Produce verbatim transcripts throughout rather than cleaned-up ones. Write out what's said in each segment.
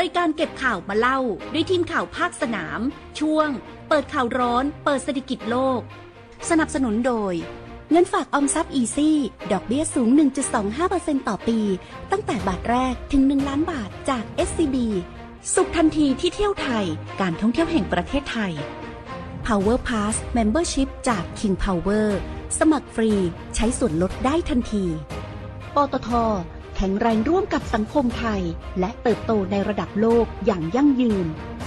ายการเก็บข่าวมาเล่าด้วยทีมข่าวภาคสนามช่วงเปิดข่าวร้อนเปิดเศรษฐกิจโลกสนับสนุนโดยเงินฝากออมทรัพย์อีซี่ดอกเบี้ยสูง หนึ่งจุดสองห้าเปอร์เซ็นต์ ต่อปีตั้งแต่บาทแรกถึงหนึ่งล้านบาทจาก เอส ซี บี สุขทันทีที่เที่ยวไทยการท่องเที่ยวแห่งประเทศไทย Power Pass Membership จาก King Power สมัครฟรีใช้ส่วนลดได้ทันทีปตท.แข็งแรงร่วมกับสังคมไทยและเติบโตในระดับโลกอย่างยั่งยืน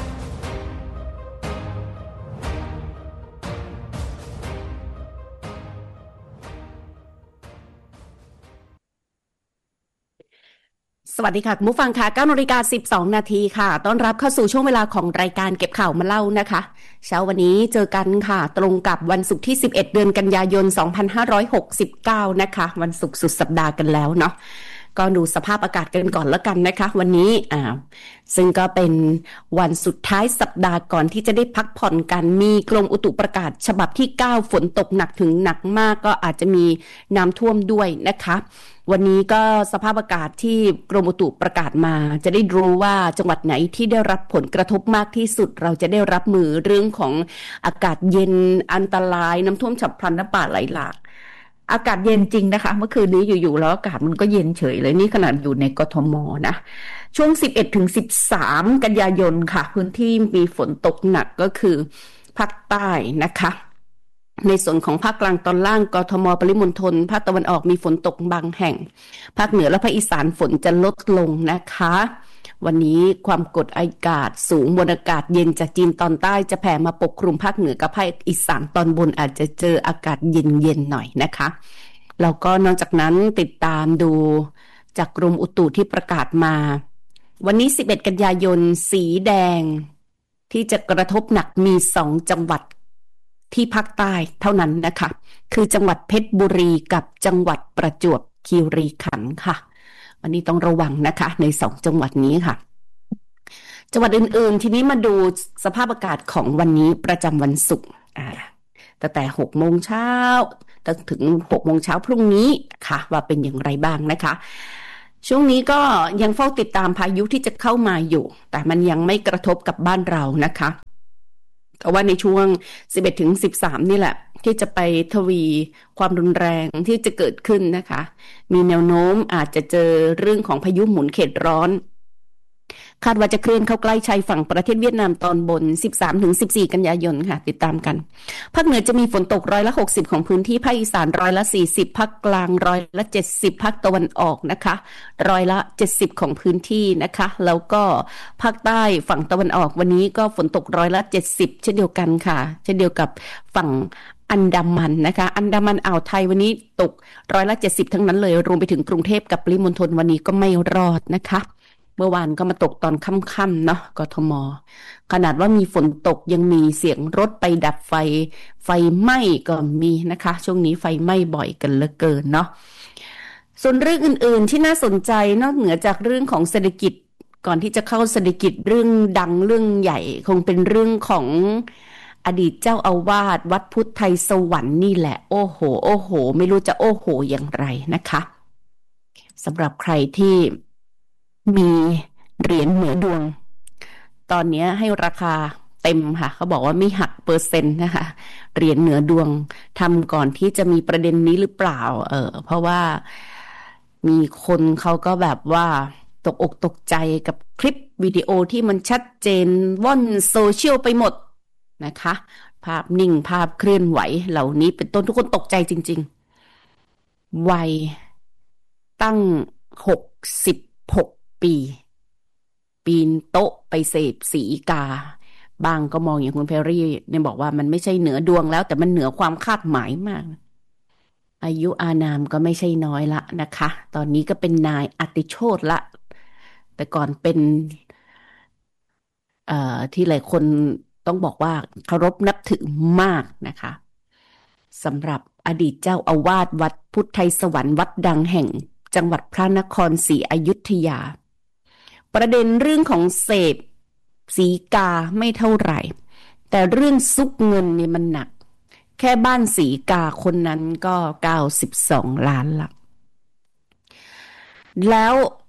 สวัสดีค่ะคุณผู้ฟังค่ะ เก้านาฬิกาสิบสองนาทีค่ะต้อนรับเข้าสู่ช่วงเวลาของรายการเก็บข่าวมาเล่านะคะเช้าวันนี้เจอกันค่ะตรงกับวันศุกร์ที่สิบเอ็ดเดือนกันยายนสองพันห้าร้อยหกสิบเก้านะคะวันศุกร์สุดสัปดาห์กันแล้วเนาะก็ดูสภาพอากาศกันก่อนแล้วกันนะคะวันนี้อ่าซึ่งก็เป็นวันสุดท้ายสัปดาห์ก่อนที่จะได้พักผ่อนกันมีกรมอุตุประกาศฉบับที่เก้าฝนตกหนักถึงหนักมากก็อาจจะมีน้ำท่วมด้วยนะคะวันนี้ก็สภาพอากาศที่กรมอุตุประกาศมาจะได้รู้ว่าจังหวัดไหนที่ได้รับผลกระทบมากที่สุดเราจะได้รับมือเรื่องของอากาศเย็นอันตรายน้ำท่วมฉับพลันน้ำป่าไหลหลากอากาศเย็นจริงนะคะเมื่อคืนนี้อยู่ๆแล้วอากาศมันก็เย็นเฉยเลยนี่ขนาดอยู่ในกทมนะช่วงสิบเอ็ดถึงสิบสามกันยายนค่ะพื้นที่มีฝนตกหนักก็คือภาคใต้นะคะในส่วนของภาคกลางตอนล่างกทมปริมณฑลภาคตะวันออกมีฝนตกบางแห่งภาคเหนือและภาคอีสานฝนจะลดลงนะคะวันนี้ความกดอากาศสูงมวลอากาศเย็นจากจีนตอนใต้จะแผ่มาปกคลุมภาคเหนือกับภาคอีสานตอนบนอาจจะเจออากาศเย็นๆหน่อยนะคะแล้วก็นอกจากนั้นติดตามดูจากกรมอุตุที่ประกาศมาวันนี้สิบเอ็ดกันยายนสีแดงที่จะกระทบหนักมีสองจังหวัดที่ภาคใต้เท่านั้นนะคะคือจังหวัดเพชรบุรีกับจังหวัดประจวบคีรีขันธ์ค่ะวันนี้ต้องระวังนะคะในสองจังหวัดนี้ค่ะจังหวัดอื่นๆทีนี้มาดูสภาพอากาศของวันนี้ประจำวันศุกร์อ่าตั้งแต่หกโมงเช้าถึงหกโมงเช้าพรุ่งนี้ค่ะว่าเป็นอย่างไรบ้างนะคะช่วงนี้ก็ยังเฝ้าติดตามพายุที่จะเข้ามาอยู่แต่มันยังไม่กระทบกับบ้านเรานะคะก็ว่าในช่วงสิบเอ็ดถึงสิบสามนี่แหละที่จะไปทวีความรุนแรงที่จะเกิดขึ้นนะคะมีแนวโน้มอาจจะเจอเรื่องของพายุหมุนเขตร้อนคาดว่าจะเคลื่อนเข้าใกล้ชายฝั่งประเทศเวียดนามตอนบน สิบสามถึงสิบสี่ กันยายนค่ะติดตามกันภาคเหนือจะมีฝนตกร้อยละหกสิบของพื้นที่ภาคอีสานร้อยละสี่สิบภาคกลางร้อยละเจ็ดสิบภาคตะวันออกนะคะร้อยละเจ็ดสิบของพื้นที่นะคะแล้วก็ภาคใต้ฝั่งตะวันออกวันนี้ก็ฝนตกร้อยละเจ็ดสิบเช่นเดียวกันค่ะเช่นเดียวกับฝั่งอันดามันนะคะอันดามันอ่าวไทยวันนี้ตกร้อยละเจ็ดสิบทั้งนั้นเลยรวมไปถึงกรุงเทพกับปริมณฑลวันนี้ก็ไม่รอดนะคะเมื่อวานก็มาตกตอนค่ำๆเนาะกทมขนาดว่ามีฝนตกยังมีเสียงรถไปดับไฟไฟไหม้ก็มีนะคะช่วงนี้ไฟไหม้บ่อยกันเหลือเกินเนาะส่วนเรื่องอื่นๆที่น่าสนใจนอกเหนือจากเรื่องของเศรษฐกิจก่อนที่จะเข้าเศรษฐกิจเรื่องดังเรื่องใหญ่คงเป็นเรื่องของอดีตเจ้าอาวาสวัดพุทธไทยสวรรค์นี่แหละโอ้โหโอ้โหไม่รู้จะโอ้โหอย่างไรนะคะสำหรับใครที่มีเหรียญเหนือดวงตอนนี้ให้ราคาเต็มค่ะเขาบอกว่าไม่หักเปอร์เซ็นต์นะคะเหรียญเหนือดวงทำก่อนที่จะมีประเด็นนี้หรือเปล่าเออเพราะว่ามีคนเขาก็แบบว่าตกอกตกใจกับคลิปวิดีโอที่มันชัดเจนว่อนโซเชียลไปหมดนะคะภาพนิ่งภาพเคลื่อนไหวเหล่านี้เป็นต้นทุกคนตกใจจริงๆวัยตั้งหกสิบหกปีปีนโต๊ะไปเสพสีกาบางก็มองอย่างคุณเพรรี่เนี่ยบอกว่ามันไม่ใช่เหนือดวงแล้วแต่มันเหนือความคาดหมายมากอายุอานามก็ไม่ใช่น้อยละนะคะตอนนี้ก็เป็นนายอติโชติละแต่ก่อนเป็นเอ่อที่หลายคนต้องบอกว่าเคารพนับถือมากนะคะสำหรับอดีตเจ้าอาวาสวัดพุทธไทยสวรรค์วัดดังแห่งจังหวัดพระนครศรีอยุธยาประเด็นเรื่องของเสพสีกาไม่เท่าไหร่แต่เรื่องซุกเงินเนี่ยมันหนักแค่บ้านสีกาคนนั้นก็เก้าสิบสองล้านละแล้ว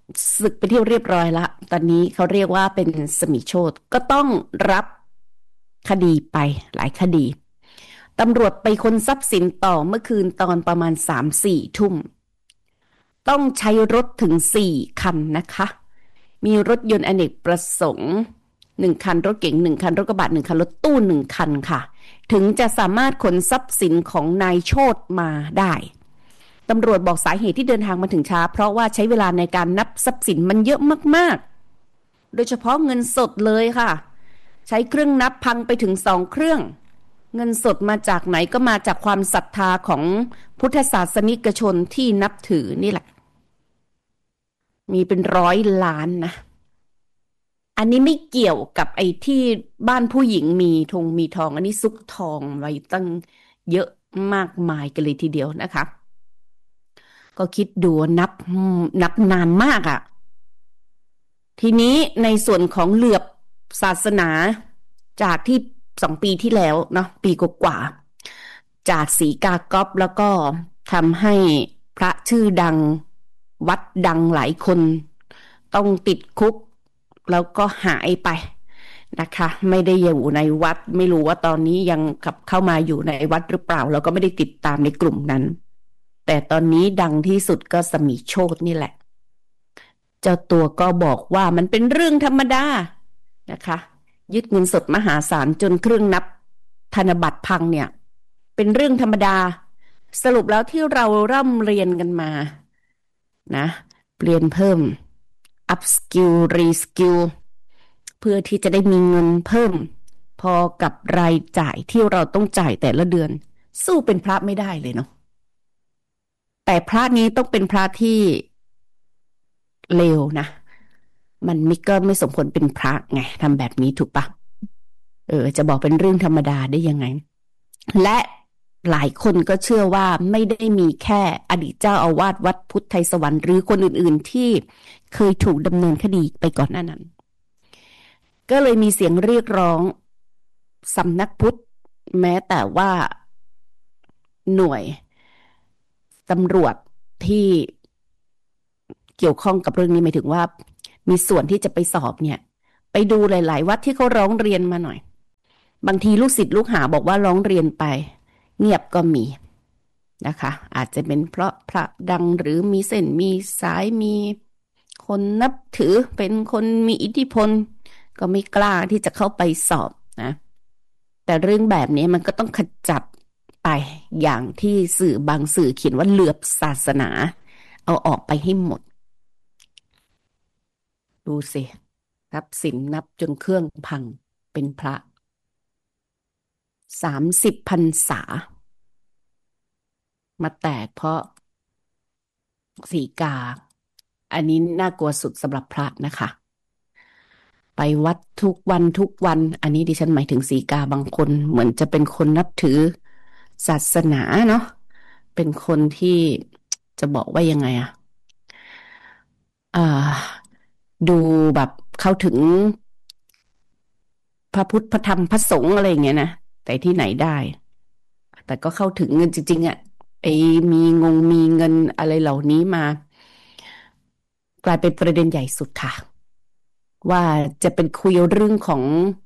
สึกไปที่เรียบร้อยละตอนนี้เขาเรียกว่าเป็นสมิโชติก็ต้องรับคดีไปหลายคดีตำรวจไปค้นทรัพย์สินต่อเมื่อคืนตอนประมาณสามสี่ทุ่มต้องใช้รถถึงสี่คันนะคะมีรถยนต์อเนกประสงค์หนึ่งคันรถเก๋งหนึ่งคันรถกระบะหนึ่งคันรถตู้หนึ่งคันค่ะถึงจะสามารถขนทรัพย์สินของนายโชติมาได้ตำรวจบอกสาเหตุที่เดินทางมาถึงช้าเพราะว่าใช้เวลาในการนับทรัพย์สินมันเยอะมากๆโดยเฉพาะเงินสดเลยค่ะใช้เครื่องนับพังไปถึงสองเครื่องเงินสดมาจากไหนก็มาจากความศรัทธาของพุทธศาสนิกชนที่นับถือนี่แหละมีเป็นร้อยล้านนะอันนี้ไม่เกี่ยวกับไอ้ที่บ้านผู้หญิงมีทงมีทองอันนี้ซุกทองไว้ตั้งเยอะมากมายกันเลยทีเดียวนะคะก็คิดดูนับนับนานมากอะ่ะทีนี้ในส่วนของเหลือบศาสนาจากที่สองปีที่แล้วเนาะปีกว่าจากศรีกาก๊อปแล้วก็ทำให้พระชื่อดังวัดดังหลายคนต้องติดคุกแล้วก็หายไปนะคะไม่ได้อยู่ในวัดไม่รู้ว่าตอนนี้ยังกลับเข้ามาอยู่ในวัดหรือเปล่าแล้วก็ไม่ได้ติดตามในกลุ่มนั้นแต่ตอนนี้ดังที่สุดก็สมิโชตินี่แหละเจ้าตัวก็บอกว่ามันเป็นเรื่องธรรมดานะคะยึดเงินสดมหาศาลจนเครื่องนับธนบัตรพังเนี่ยเป็นเรื่องธรรมดาสรุปแล้วที่เราร่ำเรียนกันมานะเปลี่ยนเพิ่ม up skill re skill เพื่อที่จะได้มีเงินเพิ่มพอกับรายจ่ายที่เราต้องจ่ายแต่ละเดือนสู้เป็นพระไม่ได้เลยเนาะแต่พระนี้ต้องเป็นพระที่เลวนะมันมิก็ไม่สมควรเป็นพระไงทำแบบนี้ถูกปะเออจะบอกเป็นเรื่องธรรมดาได้ยังไงและหลายคนก็เชื่อว่าไม่ได้มีแค่อดีตเจ้าอาวาสวัดพุทธไทยสวรรค์หรือคนอื่นๆที่เคยถูกดำเนินคดีไปก่อนหน้านั้นก็เลยมีเสียงเรียกร้องสำนักพุทธแม้แต่ว่าหน่วยตำรวจที่เกี่ยวข้องกับเรื่องนี้หมายถึงว่ามีส่วนที่จะไปสอบเนี่ยไปดูหลายๆวัดที่เขาร้องเรียนมาหน่อยบางทีลูกศิษย์ลูกหาบอกว่าร้องเรียนไปเงียบก็มีนะคะอาจจะเป็นเพราะพระดังหรือมีเส้นมีสายมีคนนับถือเป็นคนมีอิทธิพลก็ไม่กล้าที่จะเข้าไปสอบนะแต่เรื่องแบบนี้มันก็ต้องขจัดไปอย่างที่สื่อบางสื่อเขียนว่าเหลือบศาสนาเอาออกไปให้หมดดูสิทรัพย์สินนับจนเครื่องพังเป็นพระสามสิบพรรษามาแตกเพราะสีกาอันนี้น่ากลัวสุดสำหรับพระนะคะไปวัดทุกวันทุกวันอันนี้ดิฉันหมายถึงสีกาบางคนเหมือนจะเป็นคนนับถือศาสนาเนาะเป็นคนที่จะบอกว่ายังไงอะอ่าดูแบบเข้าถึงพระพุทธพระธรรมพระสงฆ์อะไรอย่างเงี้ยนะแต่ที่ไหนได้แต่ก็เข้าถึงเงินจริงๆอ่ะไอ้มีงงมีเงินอะไรเหล่านี้มากลายเป็นประเด็นใหญ่สุดค่ะว่าจะเป็นคุยเรื่องของ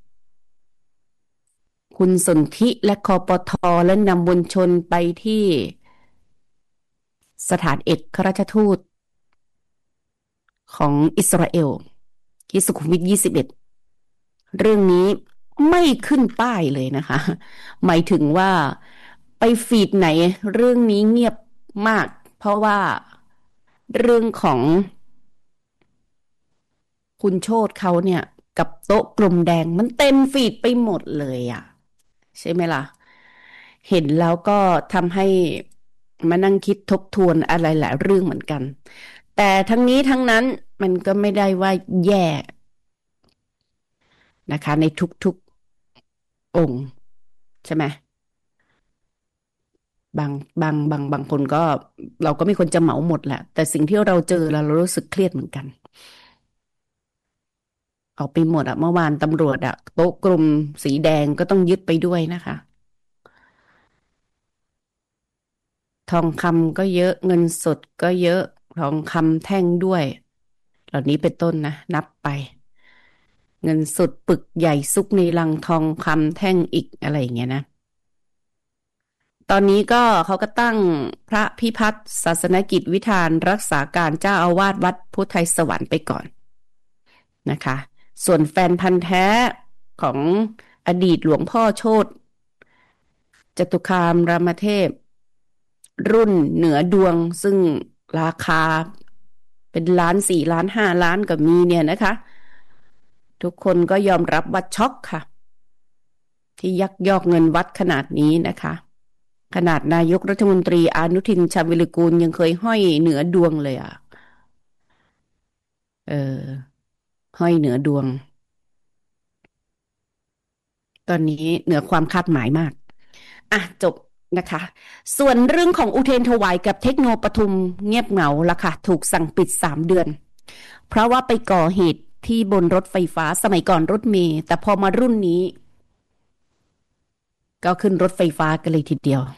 คุณสนธิและคปทและนำมวลชนไปที่สถานเอกราชทูตของอิสราเอลที่สุขุมวิทยี่สิบเอ็ดเรื่องนี้ไม่ขึ้นป้ายเลยนะคะหมายถึงว่าไปฟีดไหนเรื่องนี้เงียบมากเพราะว่าเรื่องของคุณโชติเขาเนี่ยกับโต๊ะกลมแดงมันเต็มฟีดไปหมดเลยอ่ะใช่ไหมล่ะเห็นแล้วก็ทำให้มานั่งคิดทบทวนอะไรหลายเรื่องเหมือนกันแต่ทั้งนี้ทั้งนั้นมันก็ไม่ได้ว่าแย่นะคะในทุกๆองค์ใช่ไหมบางบางบางบางคนก็เราก็ไม่ควรจะเหมาหมดแหละแต่สิ่งที่เราเจอแล้วเรารู้สึกเครียดเหมือนกันออกไปหมดอะเมื่อวานตำรวจอะโต๊ะกลุ่มสีแดงก็ต้องยึดไปด้วยนะคะทองคำก็เยอะเงินสดก็เยอะทองคำแท่งด้วยเหล่านี้เป็นต้นนะนับไปเงินสดปึกใหญ่ซุกในลังทองคำแท่งอีกอะไรอย่างเงี้ยนะตอนนี้ก็เขาก็ตั้งพระพิพัฒน์ศาสนกิจวิธานรักษาการเจ้าอาวาสวัดพุทธไทยสวรรค์ไปก่อนนะคะส่วนแฟนพันธุ์แท้ของอดีตหลวงพ่อโชติจตุคามรามเทพรุ่นเหนือดวงซึ่งราคาเป็นล้านสี่ล้านห้าล้านก็มีเนี่ยนะคะทุกคนก็ยอมรับว่าช็อกค่ะที่ยักยอกเงินวัดขนาดนี้นะคะขนาดนายกรัฐมนตรีอนุทินชาญวิรากูลยังเคยห้อยเหนือดวงเลยอ่ะเออห้อยเหนือดวงตอนนี้เหนือความคาดหมายมากอ่ะจบนะคะส่วนเรื่องของอุเทรนถวายกับเทคโนปทุมเงียบเหงาละค่ะถูกสั่งปิดสามเดือนเพราะว่าไปก่อเหตุที่บนรถไฟฟ้าสมัยก่อนรถเมล์แต่พอมารุ่นนี้ก็ขึ้นรถไฟฟ้ากันเลยทีเดียว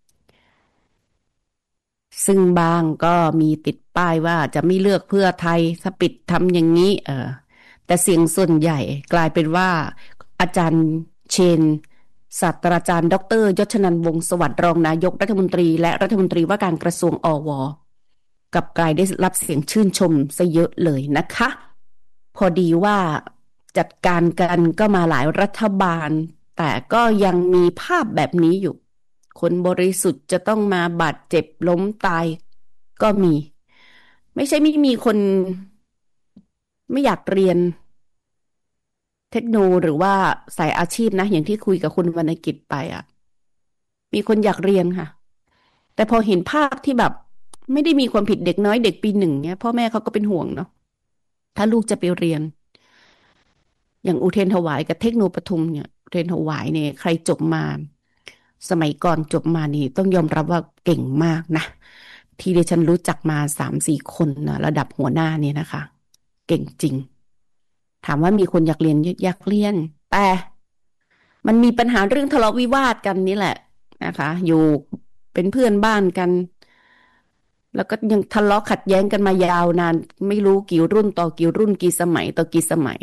ซึ่งบางก็มีติดป้ายว่าจะไม่เลือกเพื่อไทยถ้าปิดทำอย่างนี้เออแต่เสียงส่วนใหญ่กลายเป็นว่าอาจารย์เชนศาสตราจารย์ดรยศนันท์วงศ์สวัสดิ์รองนายกรัฐมนตรีและรัฐมนตรีว่าการกระทรวงอวกับกลายได้รับเสียงชื่นชมซะเยอะเลยนะคะพอดีว่าจัดการกันก็มาหลายรัฐบาลแต่ก็ยังมีภาพแบบนี้อยู่คนบริสุทธิ์จะต้องมาบาดเจ็บล้มตายก็มีไม่ใช่ไม่มีคนไม่อยากเรียนเทคโนหรือว่าสายอาชีพนะอย่างที่คุยกับคุณวรรณกิจไปอ่ะมีคนอยากเรียนค่ะแต่พอเห็นภาพที่แบบไม่ได้มีความผิดเด็กน้อยเด็กปีหนึ่งเนี่ยพ่อแม่เขาก็เป็นห่วงเนาะถ้าลูกจะไปเรียนอย่างอุเทรนถวายกับเทคโนปทุมเนี่ยอุเทรนถวายเนี่ยใครจบมาสมัยก่อนจบมานี่ต้องยอมรับว่าเก่งมากนะที่ดิฉันรู้จักมาสามสี่คนนะระดับหัวหน้าเนี่ยนะคะเก่งจริงถามว่ามีคนอยากเรียนอยากเรียนแต่มันมีปัญหาเรื่องทะเลาะวิวาทกันนี่แหละนะคะอยู่เป็นเพื่อนบ้านกันแล้วก็ยังทะเลาะขัดแย้งกันมายาวนานไม่รู้กี่รุ่นต่อกี่รุ่นกี่สมัยต่อกี่สมัย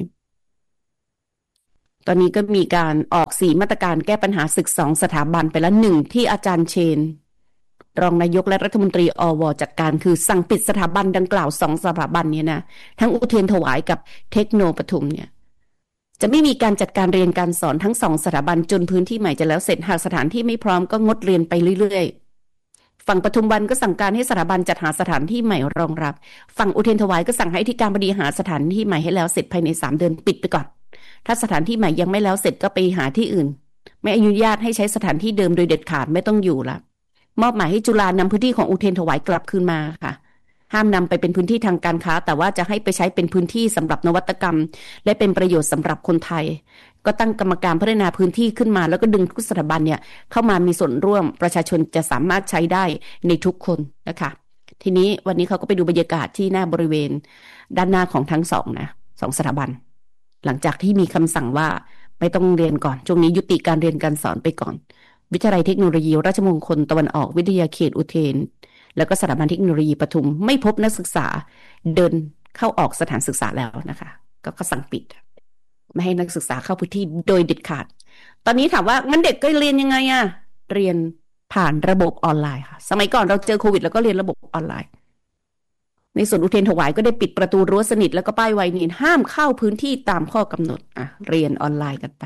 ตอนนี้ก็มีการออกสี่มาตรการแก้ปัญหาศึกสองสถาบันไปแล้วหนึ่งที่อาจารย์เชนรองนายกและรัฐมนตรีอวจัดการคือสั่งปิดสถาบันดังกล่าวสองสถาบันนี้นะทั้งอุเทรนถวายกับเทคโนปทุมเนี่ยจะไม่มีการจัดการเรียนการสอนทั้งสองสถาบันจนพื้นที่ใหม่จะแล้วเสร็จหากสถานที่ไม่พร้อมก็งดเรียนไปเรื่อยๆฝั่งปทุมวันก็สั่งการให้สถาบันจัดหาสถานที่ใหม่รองรับฝั่งอุเทรนถวายก็สั่งให้อธิการบดีหาสถานที่ใหม่ให้แล้วเสร็จภายในสามเดือนปิดไปก่อนถ้าสถานที่ใหม่ยังไม่แล้วเสร็จก็ไปหาที่อื่นไม่อนุญาตให้ใช้สถานที่เดิมโดยเด็ดขาดไม่ต้องอยู่ละมอบหมายให้จุฬานำพื้นที่ของอุเทรนถวายกลับคืนมาค่ะห้ามนำไปเป็นพื้นที่ทางการค้าแต่ว่าจะให้ไปใช้เป็นพื้นที่สำหรับนวัตกรรมและเป็นประโยชน์สำหรับคนไทยก็ตั้งกรรมการพัฒนาพื้นที่ขึ้นมาแล้วก็ดึงทุกสถาบันเนี่ยเข้ามามีส่วนร่วมประชาชนจะสามารถใช้ได้ในทุกคนนะคะทีนี้วันนี้เขาก็ไปดูบรรยากาศที่หน้าบริเวณด้านหน้าของทั้งสองนะสองสถาบันหลังจากที่มีคำสั่งว่าไม่ต้องเรียนก่อนช่วงนี้ยุติการเรียนการสอนไปก่อนวิทยาลัยเทคโนโลยีราชมงคลตะวันออกวิทยาเขตอุเทรนแล้วก็สถาบันเทคโนโลยีปทุมไม่พบนักศึกษาเดินเข้าออกสถานศึกษาแล้วนะคะก็ก็สั่งปิดไม่ให้นักศึกษาเข้าพื้นที่โดยเด็ดขาดตอนนี้ถามว่างั้นเด็กก็เรียนยังไงอะเรียนผ่านระบบออนไลน์ค่ะสมัยก่อนเราเจอโควิดแล้วก็เรียนระบบออนไลน์ในส่วนอุเทรนถวายก็ได้ปิดประตูรั้วสนิทแล้วก็ป้ายไวนิลห้ามเข้าพื้นที่ตามข้อกำหนดอ่ะเรียนออนไลน์กันไป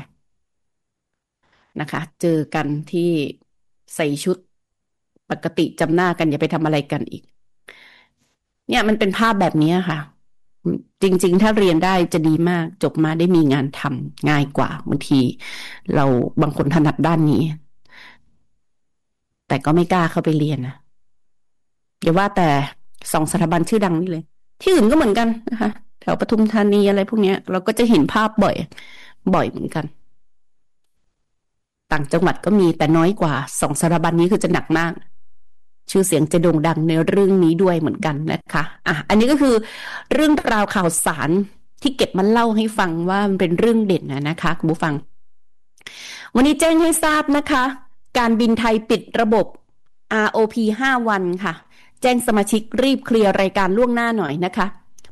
นะคะเจอกันที่ใส่ชุดปกติจำหน้ากันอย่าไปทำอะไรกันอีกเนี่ยมันเป็นภาพแบบนี้ค่ะจริงๆถ้าเรียนได้จะดีมากจบมาได้มีงานทำง่ายกว่าบางทีเราบางคนถนัดด้านนี้แต่ก็ไม่กล้าเข้าไปเรียนนะเดี๋ยวว่าแต่สองสถาบันชื่อดังนี่เลยที่อื่นก็เหมือนกันนะคะแถวปทุมธานีอะไรพวกนี้เราก็จะเห็นภาพบ่อยบ่อยเหมือนกันต่างจังหวัดก็มีแต่น้อยกว่าสองสถาบันนี้คือจะหนักมากชื่อเสียงจะโด่งดังในเรื่องนี้ด้วยเหมือนกันนะคะอ่ะอันนี้ก็คือเรื่องราวข่าวสารที่เก็บมาเล่าให้ฟังว่ามันเป็นเรื่องเด่นนะนะคะคุณผู้ฟังวันนี้แจ้งให้ทราบนะคะการบินไทยปิดระบบ อาร์ โอ พี ห้าวันค่ะแจ้งสมาชิกรีบเคลียร์รายการล่วงหน้าหน่อยนะคะ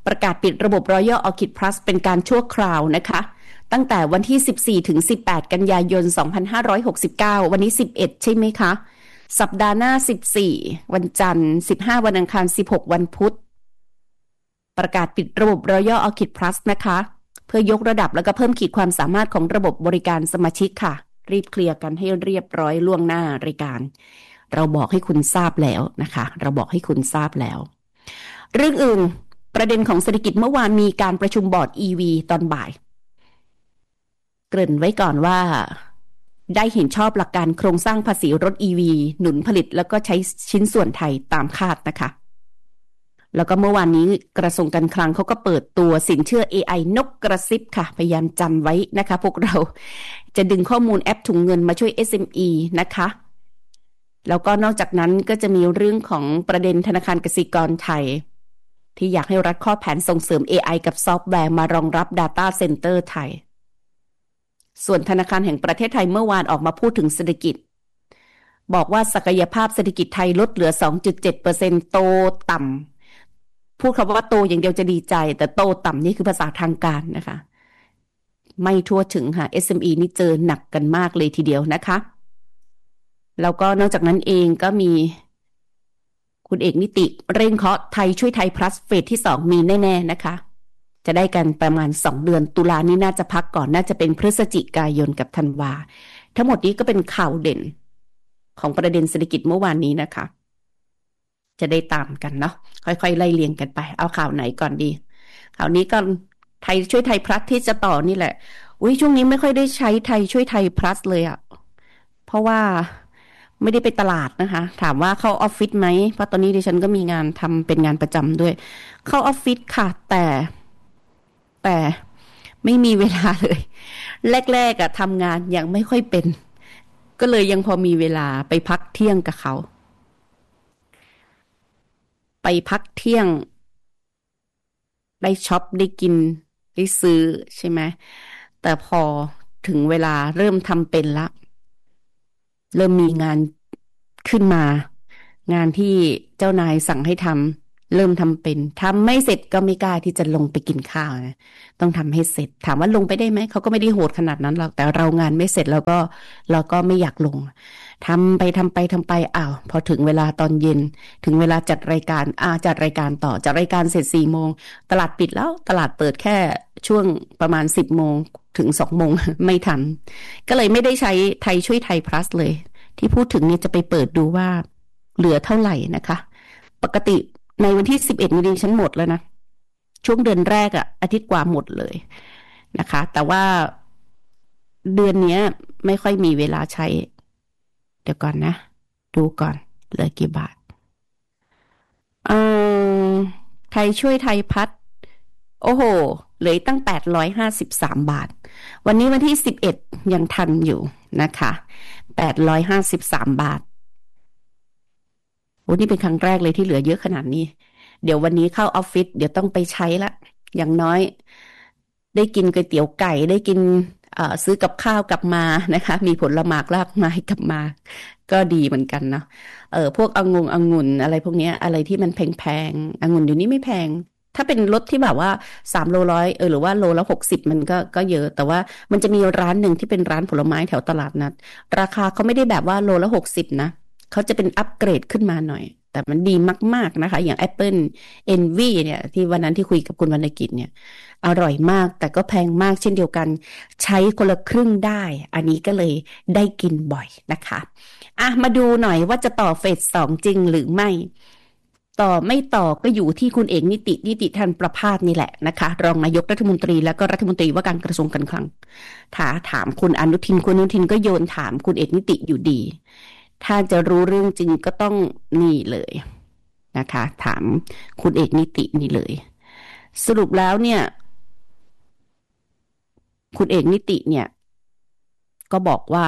ประกาศปิดระบบ Royal Orchid Plus เป็นการชั่วคราวนะคะตั้งแต่วันที่สิบสี่ถึงสิบแปดกันยายนสองพันห้าร้อยหกสิบเก้าวันนี้สิบเอ็ดใช่ไหมคะสัปดาห์หน้าสิบสี่วันจันทร์สิบห้าวันอังคารสิบหกวันพุธประกาศปิดระบบ Royal Orchid Plus นะคะเพื่อยกระดับแล้วก็เพิ่มขีดความสามารถของระบบบริการสมาชิกค่ะรีบเคลียร์กันให้เรียบร้อยล่วงหน้ารายการเราบอกให้คุณทราบแล้วนะคะเราบอกให้คุณทราบแล้วเรื่องอื่นประเด็นของเศรษฐกิจเมื่อวานมีการประชุมบอร์ด อี วี ตอนบ่ายเกริ่นไว้ก่อนว่าได้เห็นชอบหลักการโครงสร้างภาษีรถ อี วี หนุนผลิตแล้วก็ใช้ชิ้นส่วนไทยตามคาดนะคะแล้วก็เมื่อวานนี้กระทรวงการคลังเขาก็เปิดตัวสินเชื่อ เอ ไอ นกกระซิบค่ะพยายามจำไว้นะคะพวกเราจะดึงข้อมูลแอปถุงเงินมาช่วย เอส เอ็ม อี นะคะแล้วก็นอกจากนั้นก็จะมีเรื่องของประเด็นธนาคารกสิกรไทยที่อยากให้รัฐข้อแผนส่งเสริม เอ ไอ กับซอฟต์แวร์มารองรับ Data Center ไทยส่วนธนาคารแห่งประเทศไทยเมื่อวานออกมาพูดถึงเศรษฐกิจบอกว่าศักยภาพเศรษฐกิจไทยลดเหลือ สองจุดเจ็ดเปอร์เซ็นต์ โตต่ำพูดคำว่าโตอย่างเดียวจะดีใจแต่โตต่ำนี่คือภาษาทางการนะคะไม่ทั่วถึงค่ะ เอส เอ็ม อี นี่เจอหนักกันมากเลยทีเดียวนะคะแล้วก็นอกจากนั้นเองก็มีคุณเอกนิติเร่งเคาะไทยช่วยไทย plus เฟสที่สองมีแน่ๆนะคะจะได้กันประมาณสองเดือนตุลานี้น่าจะพักก่อนน่าจะเป็นพฤศจิกายนกับธันวาทั้งหมดนี้ก็เป็นข่าวเด่นของประเด็นเศรษฐกิจเมื่อวานนี้นะคะจะได้ตามกันเนาะค่อยๆไล่เรียงกันไปเอาข่าวไหนก่อนดีข่าวนี้ก็ไทยช่วยไทย plus ที่จะต่อนี่แหละอุ้ยช่วงนี้ไม่ค่อยได้ใช้ไทยช่วยไทย plus เลยอะเพราะว่าไม่ได้ไปตลาดนะคะถามว่าเข้าออฟฟิศไหมเพราะตอนนี้ดิฉันก็มีงานทำเป็นงานประจำด้วยเข้าออฟฟิศค่ะแต่แต่ไม่มีเวลาเลยแรกๆอะทำงานยังไม่ค่อยเป็นก็เลยยังพอมีเวลาไปพักเที่ยงกับเขาไปพักเที่ยงได้ช็อปได้กินได้ซื้อใช่ไหมแต่พอถึงเวลาเริ่มทำเป็นละเริ่มมีงานขึ้นมางานที่เจ้านายสั่งให้ทำเริ่มทำเป็นทำไม่เสร็จก็ไม่กล้าที่จะลงไปกินข้าวนะต้องทำให้เสร็จถามว่าลงไปได้ไหมเขาก็ไม่ได้โหดขนาดนั้นหรอกแต่เรางานไม่เสร็จแล้วก็เราก็ไม่อยากลงทำไปทำไปทำไปอ้าวพอถึงเวลาตอนเย็นถึงเวลาจัดรายการอ่าจัดรายการต่อจัดรายการเสร็จสี่โมงตลาดปิดแล้วตลาดเปิดแค่ช่วงประมาณสิบโมงถึงสองโมงไม่ทันก็เลยไม่ได้ใช้ไทยช่วยไทย plus เลยที่พูดถึงเนี่ยจะไปเปิดดูว่าเหลือเท่าไหร่นะคะปกติในวันที่สิบเอ็ดมีดิฉันหมดแล้วนะช่วงเดือนแรกอะอาทิตย์กว่าหมดเลยนะคะแต่ว่าเดือนนี้ไม่ค่อยมีเวลาใช้เดี๋ยวก่อนนะดูก่อนเหลือกี่บาทเอ่อไทยช่วยไทยพัดโอ้โหเหลือตั้งแปดร้อยห้าสิบสามบาทวันนี้วันที่สิบเอ็ดยังทันอยู่นะคะแปดร้อยห้าสิบสามบาทโอ้นี่เป็นครั้งแรกเลยที่เหลือเยอะขนาดนี้เดี๋ยววันนี้เข้าออฟฟิศเดี๋ยวต้องไปใช้ละอย่างน้อยได้กินก๋วยเตี๋ยวไก่ได้กินเอ่อซื้อกับข้าวกลับมานะคะมีผลไม้รากไม้กลับมาก็ดีเหมือนกันเนาะเออพวกองุ่นองุ่นอะไรพวกนี้อะไรที่มันแพงๆองุ่นเดี๋ยวนี้ไม่แพงถ้าเป็นรถที่แบบว่าสามโลร้อยเออหรือว่าโลละหกสิบมันก็ก็เยอะแต่ว่ามันจะมีร้านหนึ่งที่เป็นร้านผลไม้แถวตลาดนัดราคาเขาไม่ได้แบบว่าโลละหกสิบนะเขาจะเป็นอัปเกรดขึ้นมาหน่อยแต่มันดีมากๆนะคะอย่าง Apple Envy เนี่ยที่วันนั้นที่คุยกับคุณวรรณกิจเนี่ยอร่อยมากแต่ก็แพงมากเช่นเดียวกันใช้คนละครึ่งได้อันนี้ก็เลยได้กินบ่อยนะคะอ่ะมาดูหน่อยว่าจะต่อเฟสสองจริงหรือไม่ต่อไม่ต่อก็อยู่ที่คุณเอกนิตินิติธรประภาสนี่แหละนะคะรองนายกรัฐมนตรีแล้วก็รัฐมนตรีว่าการกระทรวงการคลังถาถามคุณอนุทินคุณอนุทินก็โยนถามคุณเอกนิติอยู่ดีถ้าจะรู้เรื่องจริงก็ต้องนี่เลยนะคะถามคุณเอกนิตินี่เลยสรุปแล้วเนี่ยคุณเอกนิติเนี่ยก็บอกว่า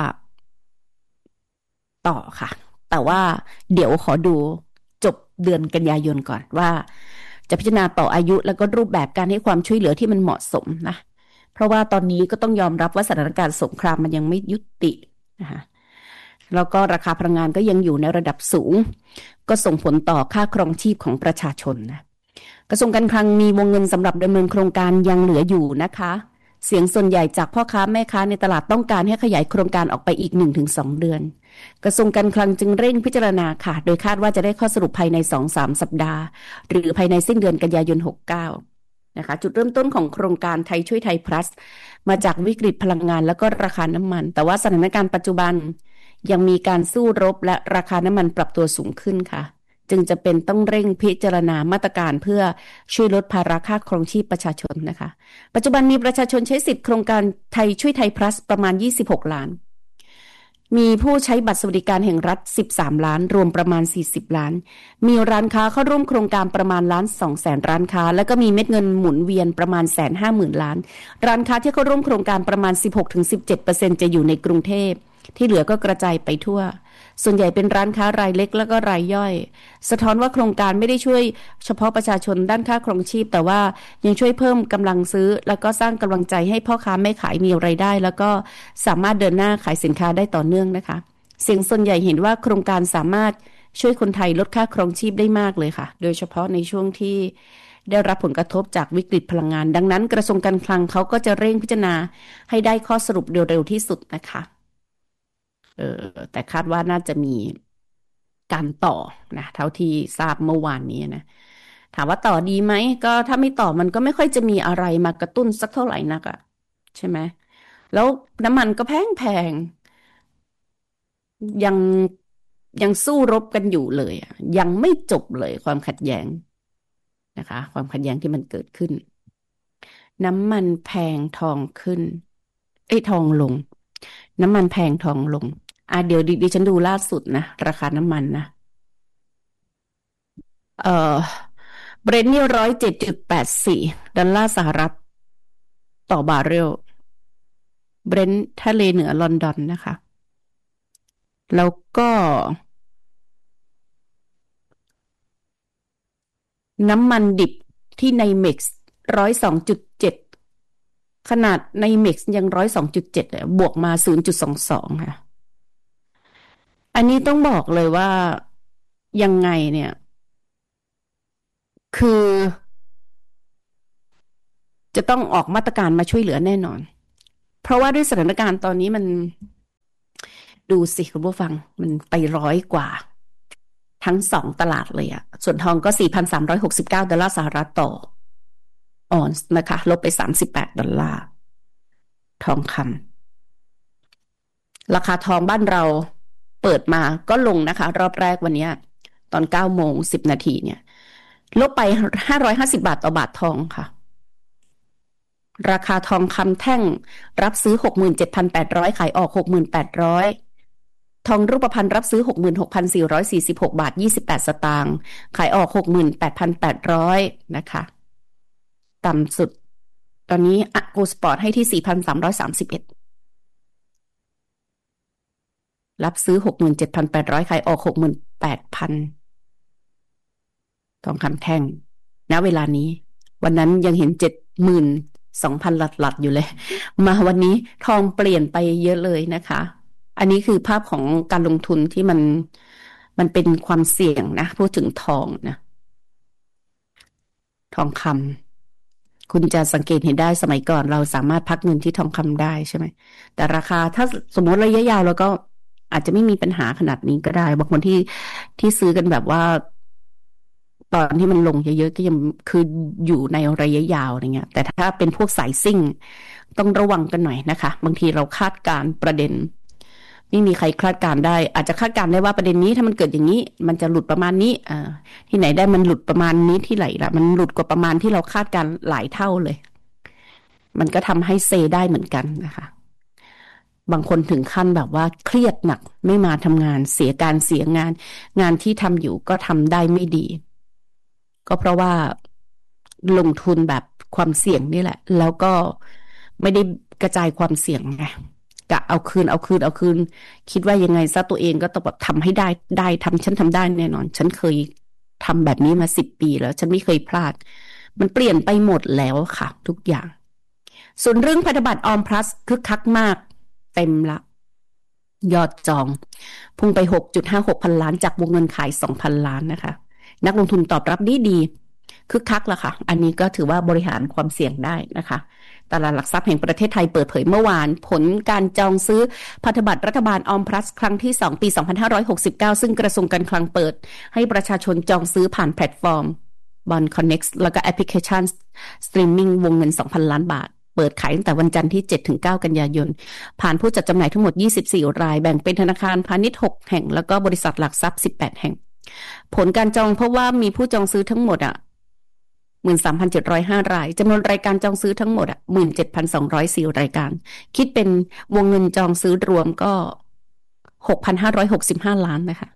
ต่อค่ะแต่ว่าเดี๋ยวขอดูจบเดือนกันยายนก่อนว่าจะพิจารณาต่ออายุแล้วก็รูปแบบการให้ความช่วยเหลือที่มันเหมาะสมนะเพราะว่าตอนนี้ก็ต้องยอมรับว่าสถานการณ์สงครามมันยังไม่ยุตินะคะแล้วก็ราคาพลังงานก็ยังอยู่ในระดับสูงก็ส่งผลต่อค่าครองชีพของประชาชนนะกระทรวงการคลังมีวงเงินสำหรับดำเนินโครงการยังเหลืออยู่นะคะเสียงส่วนใหญ่จากพ่อค้าแม่ค้าในตลาดต้องการให้ขยายโครงการออกไปอีก หนึ่งถึงสอง เดือนกระทรวงการคลังจึงเร่งพิจารณาค่ะโดยคาดว่าจะได้ข้อสรุปภายใน สองถึงสาม สัปดาห์หรือภายในสิ้นเดือนกันยายนหกสิบเก้านะคะจุดเริ่มต้นของโครงการไทยช่วยไทย plus มาจากวิกฤตพลังงานแล้วก็ราคาน้ำมันแต่ว่าสถานการณ์ปัจจุบันยังมีการสู้รบและราคาน้ำมันปรับตัวสูงขึ้นค่ะจึงจะเป็นต้องเร่งพิจารณามาตรการเพื่อช่วยลดภาระค่าครองชีพประชาชนนะคะปัจจุบันมีประชาชนใช้สิทธิ์โครงการไทยช่วยไทย plus ประมาณยี่สิบหกล้านมีผู้ใช้บัตรสวัสดิการแห่งรัฐสิบสามล้านรวมประมาณสี่สิบล้านมีร้านค้าเข้าร่วมโครงการประมาณล้านสองแสนร้านค้าแล้วก็มีเม็ดเงินหมุนเวียนประมาณแสนห้าหมื่นล้านร้านค้าที่เข้าร่วมโครงการประมาณ สิบหกถึงสิบเจ็ดเปอร์เซ็นต์ จะอยู่ในกรุงเทพที่เหลือก็กระจายไปทั่วส่วนใหญ่เป็นร้านค้ารายเล็กแล้วก็รายย่อยสะท้อนว่าโครงการไม่ได้ช่วยเฉพาะประชาชนด้านค่าครองชีพแต่ว่ายังช่วยเพิ่มกำลังซื้อแล้วก็สร้างกำลังใจให้พ่อค้าแม่ขายมีรายได้แล้วก็สามารถเดินหน้าขายสินค้าได้ต่อเนื่องนะคะเสียงส่วนใหญ่เห็นว่าโครงการสามารถช่วยคนไทยลดค่าครองชีพได้มากเลยค่ะโดยเฉพาะในช่วงที่ได้รับผลกระทบจากวิกฤตพลังงานดังนั้นกระทรวงการคลังเขาก็จะเร่งพิจารณาให้ได้ข้อสรุปเร็วๆที่สุดนะคะเออแต่คาดว่าน่าจะมีการต่อนะเท่าที่ทราบเมื่อวานนี้นะถามว่าต่อดีไหมก็ถ้าไม่ต่อมันก็ไม่ค่อยจะมีอะไรมากระตุ้นสักเท่าไหร่นักอะใช่ไหมแล้วน้ำมันก็แพงแพงยังยังสู้รบกันอยู่เลยอ่ะยังไม่จบเลยความขัดแย้งนะคะความขัดแย้งที่มันเกิดขึ้นน้ำมันแพงทองขึ้นเอ้ยทองลงน้ำมันแพงทองลงอ่ะเดี๋ยวดิดิฉันดูล่าสุดนะราคาน้ำมันนะเอ่อเบรนท์นี่ร้อยเจ็ดจุดแปดสี่ดอลลาร์สหรัฐต่อบาร์เรลเบรนท์ทะเลเหนือลอนดอนนะคะแล้วก็น้ำมันดิบที่ในเม็กซ์ร้อยสองจุดเจ็ดขนาดในเม็กซ์ยังร้อยสองจุดเจ็ดเลยบวกมาศูนย์จุดสองสองค่ะอันนี้ต้องบอกเลยว่ายังไงเนี่ยคือจะต้องออกมาตรการมาช่วยเหลือแน่นอนเพราะว่าด้วยสถานการณ์ตอนนี้มันดูสิคุณผู้ฟังมันไปร้อยกว่าทั้งสองตลาดเลยอะส่วนทองก็ สี่พันสามร้อยหกสิบเก้า ดอลลาร์สหรัฐต่อออนซ์นะคะลบไปสามสิบแปดดอลลาร์ทองคำราคาทองบ้านเราเปิดมาก็ลงนะคะรอบแรกวันนี้ตอนเก้าโมงสิบนาทีเนี่ยลบไปห้าร้อยห้าสิบบาทต่อบาททองค่ะราคาทองคำแท่งรับซื้อ หกหมื่นเจ็ดพันแปดร้อย ขายออก หกหมื่นแปดร้อยทองรูปพรรณรับซื้อ หกหมื่นหกพันสี่ร้อยสี่สิบหก บาทยี่สิบแปดสตางค์ขายออก หกหมื่นแปดพันแปดร้อย นะคะต่ำสุดตอนนี้อะโกสปอร์ตให้ที่ สี่พันสามร้อยสามสิบเอ็ด รับซื้อ หกหมื่นเจ็ดพันแปดร้อย ขายออก หกหมื่นแปดพัน ทองคำแท่งณเวลานี้วันนั้นยังเห็น เจ็ดหมื่นสองพัน หลัดๆอยู่เลยมาวันนี้ทองเปลี่ยนไปเยอะเลยนะคะอันนี้คือภาพของการลงทุนที่มันมันเป็นความเสี่ยงนะพูดถึงทองนะทองคำคุณจะสังเกตเห็นได้สมัยก่อนเราสามารถพักเงินที่ทองคำได้ใช่ไหมแต่ราคาถ้าสมมติระยะยาวเราก็อาจจะไม่มีปัญหาขนาดนี้ก็ได้บางคนที่ที่ซื้อกันแบบว่าตอนที่มันลงเยอะๆก็ยังคืออยู่ในระยะยาวอะไรเงี้ยแต่ถ้าเป็นพวกสายซิ่งต้องระวังกันหน่อยนะคะบางทีเราคาดการประเด็นไม่มีใครคาดการได้อาจจะคาดการได้ว่าประเด็นนี้ถ้ามันเกิดอย่างนี้มันจะหลุดประมาณนี้อ่าที่ไหนได้มันหลุดประมาณนี้ที่ไหนล่ะมันหลุดกว่าประมาณที่เราคาดการหลายเท่าเลยมันก็ทำให้เซได้เหมือนกันนะคะบางคนถึงขั้นแบบว่าเครียดหนักไม่มาทำงานเสียการเสียงานงานที่ทำอยู่ก็ทำได้ไม่ดีก็เพราะว่าลงทุนแบบความเสี่ยงนี่แหละแล้วก็ไม่ได้กระจายความเสี่ยงไงกะเอาคืนเอาคืนเอาคืนคิดว่ายังไงซะตัวเองก็ต้องแบบทำให้ได้ได้ทำฉันทำได้แน่นอนฉันเคยทำแบบนี้มาสิบปีแล้วฉันไม่เคยพลาดมันเปลี่ยนไปหมดแล้วค่ะทุกอย่างส่วนเรื่องพันธบัตรออมพลัสคึกคักมากเต็มละยอดจองพุ่งไป หกจุดห้าหก พันล้านจากวงเงินขาย สองพันล้านนะคะนักลงทุนตอบรับดีดีคึกคักละค่ะอันนี้ก็ถือว่าบริหารความเสี่ยงได้นะคะตลาดหลักทรัพย์แห่งประเทศไทยเปิดเผยเมื่อวานผลการจองซื้อพันธบัตรรัฐบาลออมพลัสครั้งที่สองปีสองพันห้าร้อยหกสิบเก้าซึ่งกระทรวงการคลังเปิดให้ประชาชนจองซื้อผ่านแพลตฟอร์ม Bond Connect แล้วก็แอปพลิเคชันสตรีมมิ่งวงเงิน สองพัน ล้านบาทเปิดขายตั้งแต่วันจันทร์ที่ เจ็ดถึงเก้า กันยายนผ่านผู้จัดจำหน่ายทั้งหมดยี่สิบสี่รายแบ่งเป็นธนาคารพาณิชย์หกแห่งแล้วก็บริษัทหลักทรัพย์สิบแปดแห่งผลการจองเพราะว่ามีผู้จองซื้อทั้งหมดอ่ะ หนึ่งหมื่นสามพันเจ็ดร้อยห้า รายจำนวนรายการจองซื้อทั้งหมดอ่ะ หนึ่งหมื่นเจ็ดพันสองร้อยสี่ รายการคิดเป็นวงเงินจองซื้อรวมก็ หกพันห้าร้อยหกสิบห้า ล้านนะคะ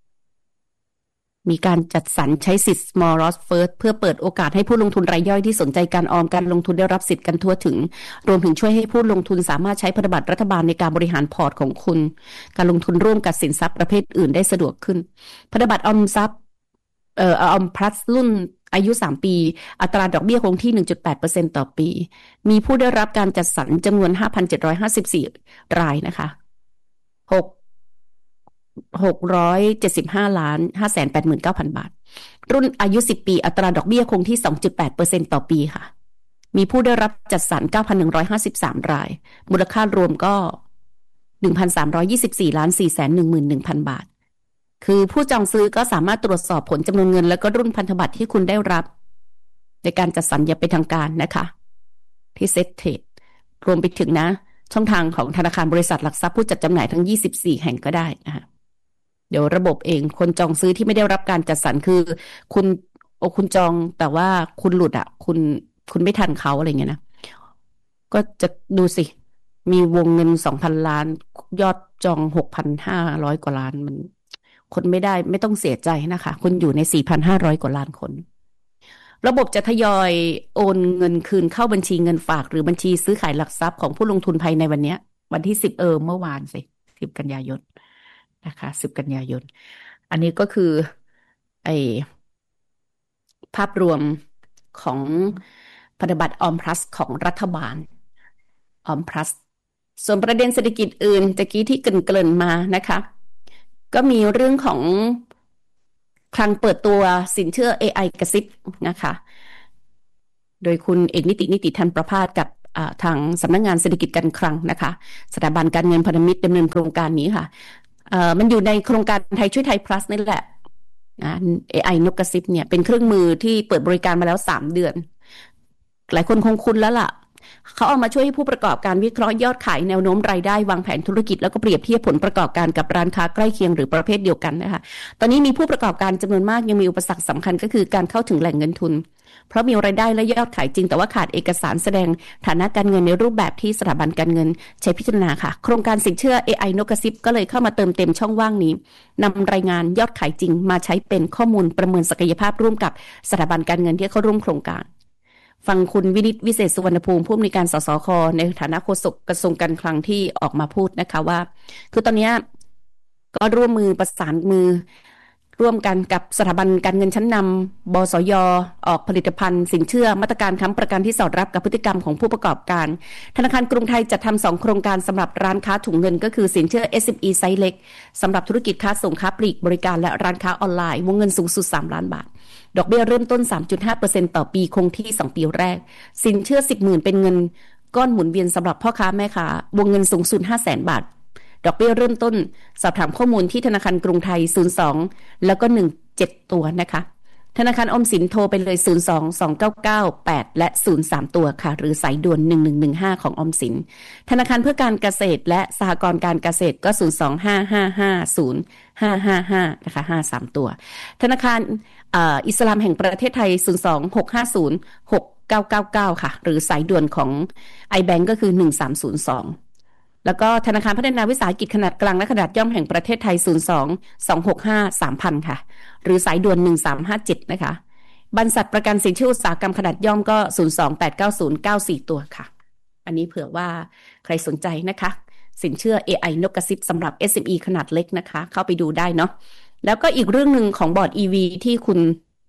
มีการจัดสรรใช้สิทธิ์ Small Loss First เพื่อเปิดโอกาสให้ผู้ลงทุนรายย่อยที่สนใจการออมการลงทุนได้รับสิทธิ์กันทั่วถึงรวมถึงช่วยให้ผู้ลงทุนสามารถใช้พันธบัตรรัฐบาลในการบริหารพอร์ตของคุณการลงทุนร่วมกับสินทรัพย์ประเภทอื่นได้สะดวกขึ้นพันธบัตรออมทรัพย์เอ่อออมพลัสรุ่นอายุสามปีอัตราดอกเบี้ยคงที่ หนึ่งจุดแปดเปอร์เซ็นต์ ต่อปีมีผู้ได้รับการจัดสรรจำนวน ห้าพันเจ็ดร้อยห้าสิบสี่ รายนะคะหก หกร้อยเจ็ดสิบห้าล้าน ห้าแสนแปดหมื่นเก้าพัน บาทรุ่นอายุสิบปีอัตราดอกเบี้ยคงที่ สองจุดแปดเปอร์เซ็นต์ ต่อปีค่ะมีผู้ได้รับจัดสรร เก้าพันหนึ่งร้อยห้าสิบสาม รายมูลค่ารวมก็ หนึ่งพันสามร้อยยี่สิบสี่ล้าน สี่แสนหนึ่งหมื่นหนึ่งพัน บาทคือผู้จองซื้อก็สามารถตรวจสอบผลจำนวนเงินและก็รุ่นพันธบัตรที่คุณได้รับในการจัดสรรอย่างเป็นทางการนะคะที่เซ็ตเทรดรวมไปถึงนะช่องทางของธนาคารบริษัทหลักทรัพย์ผู้จัดจำหน่ายทั้งยี่สิบสี่แห่งก็ได้นะคะเดี๋ยวระบบเองคนจองซื้อที่ไม่ได้รับการจัดสรรคือคุณโอ้คุณจองแต่ว่าคุณหลุดอ่ะคุณคุณไม่ทันเขาอะไรเงี้ยนะก็จะดูสิมีวงเงิน สองพัน ล้านยอดจอง หกพันห้าร้อย กว่าล้านมันคนไม่ได้ไม่ต้องเสียใจนะคะคุณอยู่ใน สี่พันห้าร้อย กว่าล้านคนระบบจะทยอยโอนเงินคืนเข้าบัญชีเงินฝากหรือบัญชีซื้อขายหลักทรัพย์ของผู้ลงทุนภายในวันนี้วันที่สิบเออเมื่อวานสิสิบกันยายนนะคะสิบกันยายนอันนี้ก็คือไอภาพรวมของพันธบัตรออมพลัสของรัฐบาลออมพลัสส่วนประเด็นเศรษฐกิจอื่นตะกี้ที่เกริ่นๆมานะคะก็มีเรื่องของคลังเปิดตัวสินเชื่อ เอ ไอ กระซิบนะคะโดยคุณเอกนิตินิติธันประภาสกับทางสำนักงานเศรษฐกิจการคลังนะคะสถาบันการเงินพันธมิตรดำเนินโครงการนี้ค่ะมันอยู่ในโครงการไทยช่วยไทย plus นี่แหละนะ เอ ไอ นกกระซิบเนี่ยเป็นเครื่องมือที่เปิดบริการมาแล้วสามเดือนหลายคนคงคุ้นแล้วล่ะเขาเอามาช่วยให้ผู้ประกอบการวิเคราะห์ยอดขายแนวโน้มรายได้วางแผนธุรกิจแล้วก็เปรียบเทียบผลประกอบการกับร้านค้าใกล้เคียงหรือประเภทเดียวกันนะคะตอนนี้มีผู้ประกอบการจำนวนมากยังมีอุปสรรคสำคัญก็คือการเข้าถึงแหล่งเงินทุนเพราะมีรายได้และยอดขายจริงแต่ว่าขาดเอกสารแสดงฐานะการเงินในรูปแบบที่สถาบันการเงินใช้พิจารณาค่ะโครงการสินเชื่อ เอ ไอ นกกระซิบก็เลยเข้ามาเติมเต็มช่องว่างนี้นำรายงานยอดขายจริงมาใช้เป็นข้อมูลประเมินศักยภาพร่วมกับสถาบันการเงินที่เข้าร่วมโครงการฟังคุณวินิตวิเศษสุวรรณภูมิผู้อำนวยการสสคในฐานะโฆษกกระทรวงการคลังที่ออกมาพูดนะคะว่าคือตอนนี้ก็ร่วมมือประสานมือร่วมกันกับสถาบันการเงินชั้นนำบสย.ออกผลิตภัณฑ์สินเชื่อมาตรการค้ำประกันที่สอดรับกับพฤติกรรมของผู้ประกอบการธนาคารกรุงไทยจัดทำสองโครงการสำหรับร้านค้าถุงเงินก็คือสินเชื่อ เอส เอ็ม อี ไซส์เล็กสำหรับธุรกิจค้าส่งค้าปลีกบริการและร้านค้าออนไลน์วงเงินสูงสุดสามล้านบาทดอกเบี้ยเริ่มต้น สามจุดห้าเปอร์เซ็นต์ ต่อปีคงที่สองปีแรกสินเชื่อ สิบหมื่น เป็นเงินก้อนหมุนเวียนสำหรับพ่อค้าแม่ค้าวงเงินสูงสุด ห้าแสน บาทดอกเบี้ยเริ่มต้นสอบถามข้อมูลที่ธนาคารกรุงไทยศูนย์ สองแล้วก็หนึ่งเจ็ดตัวนะคะธนาคารออมสินโทรไปเลยศูนย์ สอง สอง เก้า เก้า แปดและศูนย์ สามตัวค่ะหรือสายด่วนหนึ่งหนึ่งหนึ่งห้าของออมสินธนาคารเพื่อการเกษตรและสหกรณ์การเกษตรก็ศูนย์ สอง ห้า ห้า ห้า ศูนย์ ห้า ห้า ห้านะคะห้า สามตัวธนาคารอิสลามแห่งประเทศไทยศูนย์ สอง หก ห้า ศูนย์ หก เก้า เก้า เก้าค่ะหรือสายด่วนของ iBank ก็คือหนึ่ง สาม ศูนย์ สองแล้วก็ธนาคารพัฒนาวิสาหกิจขนาดกลางและขนาดย่อมแห่งประเทศไทยศูนย์ สอง สอง หก ห้า สามพันค่ะหรือสายด่วนหนึ่ง สาม ห้า เจ็ดนะคะบรรษัทประกันสินเชื่ออุตสาหกรรมขนาดย่อมก็ศูนย์ สอง แปด เก้า ศูนย์ เก้า สี่ตัวค่ะอันนี้เผื่อว่าใครสนใจนะคะสินเชื่อ เอ ไอ นกกระซิบสำหรับ เอส เอ็ม อี ขนาดเล็กนะคะเข้าไปดูได้เนาะแล้วก็อีกเรื่องนึงของบอร์ด อี วี ที่คุณ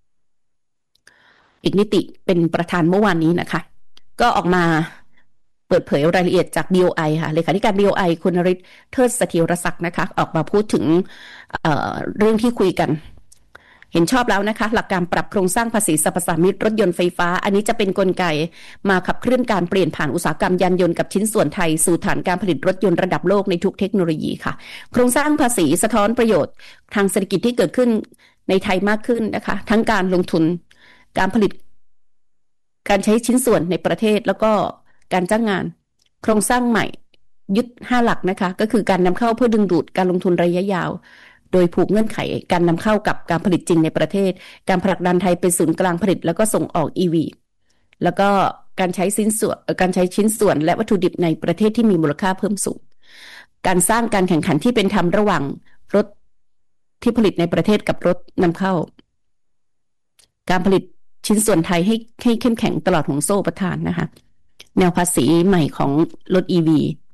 อีกนิติเป็นประธานเมื่อวานนี้นะคะก็ออกมาเปิดเผยรายละเอียดจาก บี โอ ไอ ค่ะเลขาธิการ บี โอ ไอ คุณนฤทธิ์เทิดเสถียรศักดิ์นะคะออกมาพูดถึง เอ่อ เรื่องที่คุยกันเห็นชอบแล้วนะคะหลักการปรับโครงสร้างภาษีสรรพสามิตรถยนต์ไฟฟ้าอันนี้จะเป็นกลไกมาขับเคลื่อนการเปลี่ยนผ่านอุตสาหกรรมยานยนต์กับชิ้นส่วนไทยสู่ฐานการผลิตรถยนต์ระดับโลกในทุกเทคโนโลยีค่ะโครงสร้างภาษีสะท้อนประโยชน์ทางเศรษฐกิจที่เกิดขึ้นในไทยมากขึ้นนะคะทั้งการลงทุนการผลิตการใช้ชิ้นส่วนในประเทศแล้วก็การจ้างงานโครงสร้างใหม่ยึดห้าหลักนะคะก็คือการนำเข้าเพื่อดึงดูดการลงทุนระยะยาวโดยผูกเงื่อนไขการนำเข้ากับการผลิตจริงในประเทศการผลักดันไทยเป็นศูนย์กลางผลิตแล้วก็ส่งออก อี วี แล้วก็การใช้ชิ้นส่วนการใช้ชิ้นส่วนและวัตถุดิบในประเทศที่มีมูลค่าเพิ่มสูงการสร้างการแข่งขันที่เป็นธรรมระหว่างรถที่ผลิตในประเทศกับรถนำเข้าการผลิตชิ้นส่วนไทยให้ให้เข้มแข็งตลอดห่วงโซ่อุปทานนะคะแนวภาษีใหม่ของรถ อี วี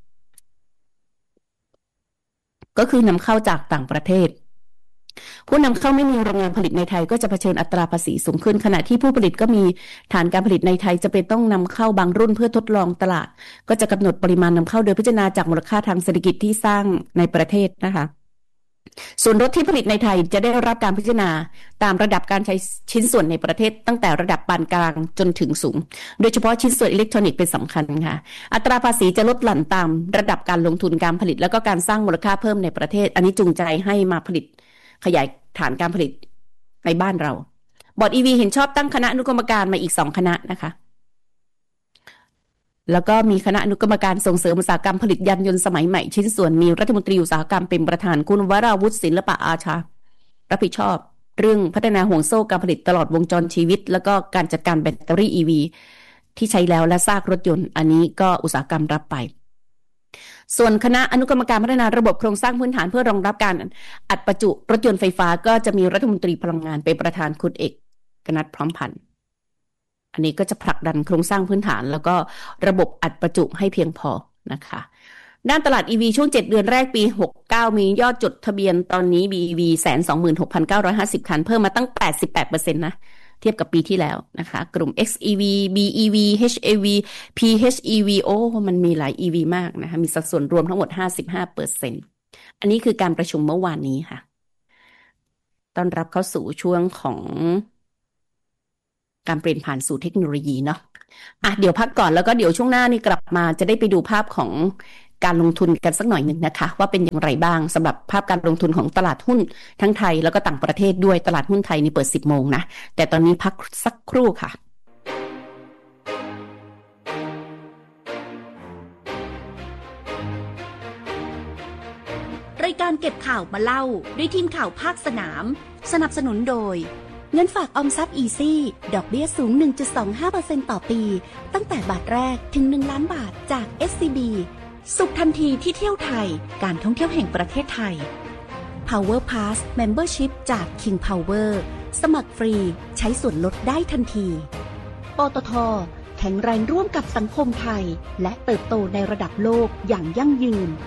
ก็คือนำเข้าจากต่างประเทศผู้นำเข้าไม่มีโรงงานผลิตในไทยก็จะเผชิญอัตราภาษีสูงขึ้นขณะที่ผู้ผลิตก็มีฐานการผลิตในไทยจะเป็นต้องนำเข้าบางรุ่นเพื่อทดลองตลาดก็จะกำหนดปริมาณนำเข้าโดยพิจารณาจากมูลค่าทางเศรษฐกิจที่สร้างในประเทศนะคะส่วนรถที่ผลิตในไทยจะได้รับการพิจารณาตามระดับการใช้ชิ้นส่วนในประเทศตั้งแต่ระดับปานกลางจนถึงสูงโดยเฉพาะชิ้นส่วนอิเล็กทรอนิกส์เป็นสำคัญค่ะอัตราภาษีจะลดหลั่นตามระดับการลงทุนการผลิตแล้วก็การสร้างมูลค่าเพิ่มในประเทศอันนี้จูงใจให้มาผลิตขยายฐานการผลิตในบ้านเราบอร์ด อี วี เห็นชอบตั้งคณะอนุกรรมการมาอีกสองคณะนะคะแล้วก็มีคณะอนุกรรมการส่งเสริมอุตสาหกรรมผลิตยานยนต์สมัยใหม่ชิ้นส่วนมีรัฐมนตรีอุตสาหกรรมเป็นประธานคุณวราวุฒิศิลปะอาชารับผิดชอบเรื่องพัฒนาห่วงโซ่การผลิตตลอดวงจรชีวิตแล้วก็การจัดการแบตเตอรี่ อี วี ที่ใช้แล้วและซากรถยนต์อันนี้ก็อุตสาหกรรมรับไปส่วนคณะอนุกรรมการพัฒนาระบบโครงสร้างพื้นฐานเพื่อรองรับการอัดประจุรถยนต์ไฟฟ้าก็จะมีรัฐมนตรีพลังงานเป็นประธานคุณเอกกนัฐพร้อมพันธ์อันนี้ก็จะผลักดันโครงสร้างพื้นฐานแล้วก็ระบบอัดประจุให้เพียงพอนะคะด้านตลาด อี วี ช่วงเจ็ดเดือนแรกปีหกสิบเก้ามียอดจดทะเบียนตอนนี้ บี อี วี หนึ่งแสนสองหมื่นหกพันเก้าร้อยห้าสิบ คันเพิ่มมาตั้ง แปดสิบแปดเปอร์เซ็นต์ นะเทียบกับปีที่แล้วนะคะกลุ่ม เอ็กซ์ อี วี บี อี วี เอช อี วี พี เอช อี วี โอ้มันมีหลาย อี วี มากนะคะมีสัดส่วนรวมทั้งหมด ห้าสิบห้าเปอร์เซ็นต์ อันนี้คือการประชุมเมื่อวานนี้ค่ะต้อนรับเข้าสู่ช่วงของการเปลี่ยนผ่านสู่เทคโนโลยีเนาะอ่ะเดี๋ยวพักก่อนแล้วก็เดี๋ยวช่วงหน้านี่กลับมาจะได้ไปดูภาพของการลงทุนกันสักหน่อยหนึ่งนะคะว่าเป็นอย่างไรบ้างสำหรับภาพการลงทุนของตลาดหุ้นทั้งไทยแล้วก็ต่างประเทศด้วยตลาดหุ้นไทยนี่เปิดสิบโมงนะแต่ตอนนี้พักสักครู่ค่ะรายการเก็บข่าวมาเล่าด้วยทีมข่าวภาคสนามสนับสนุนโดยเงินฝากออมทรัพย์อีซี่ดอกเบี้ยสูง หนึ่งจุดสองห้าเปอร์เซ็นต์ ต่อปีตั้งแต่บาทแรกถึงหนึ่งล้านบาทจาก เอส ซี บี สุขทันทีที่เที่ยวไทยการท่องเที่ยวแห่งประเทศไทย Power Pass Membership จาก King Power สมัครฟรีใช้ส่วนลดได้ทันทีปตท.แข็งแรงร่วมกับสังคมไทยและเติบโตในระดับโลกอย่างยั่งยืน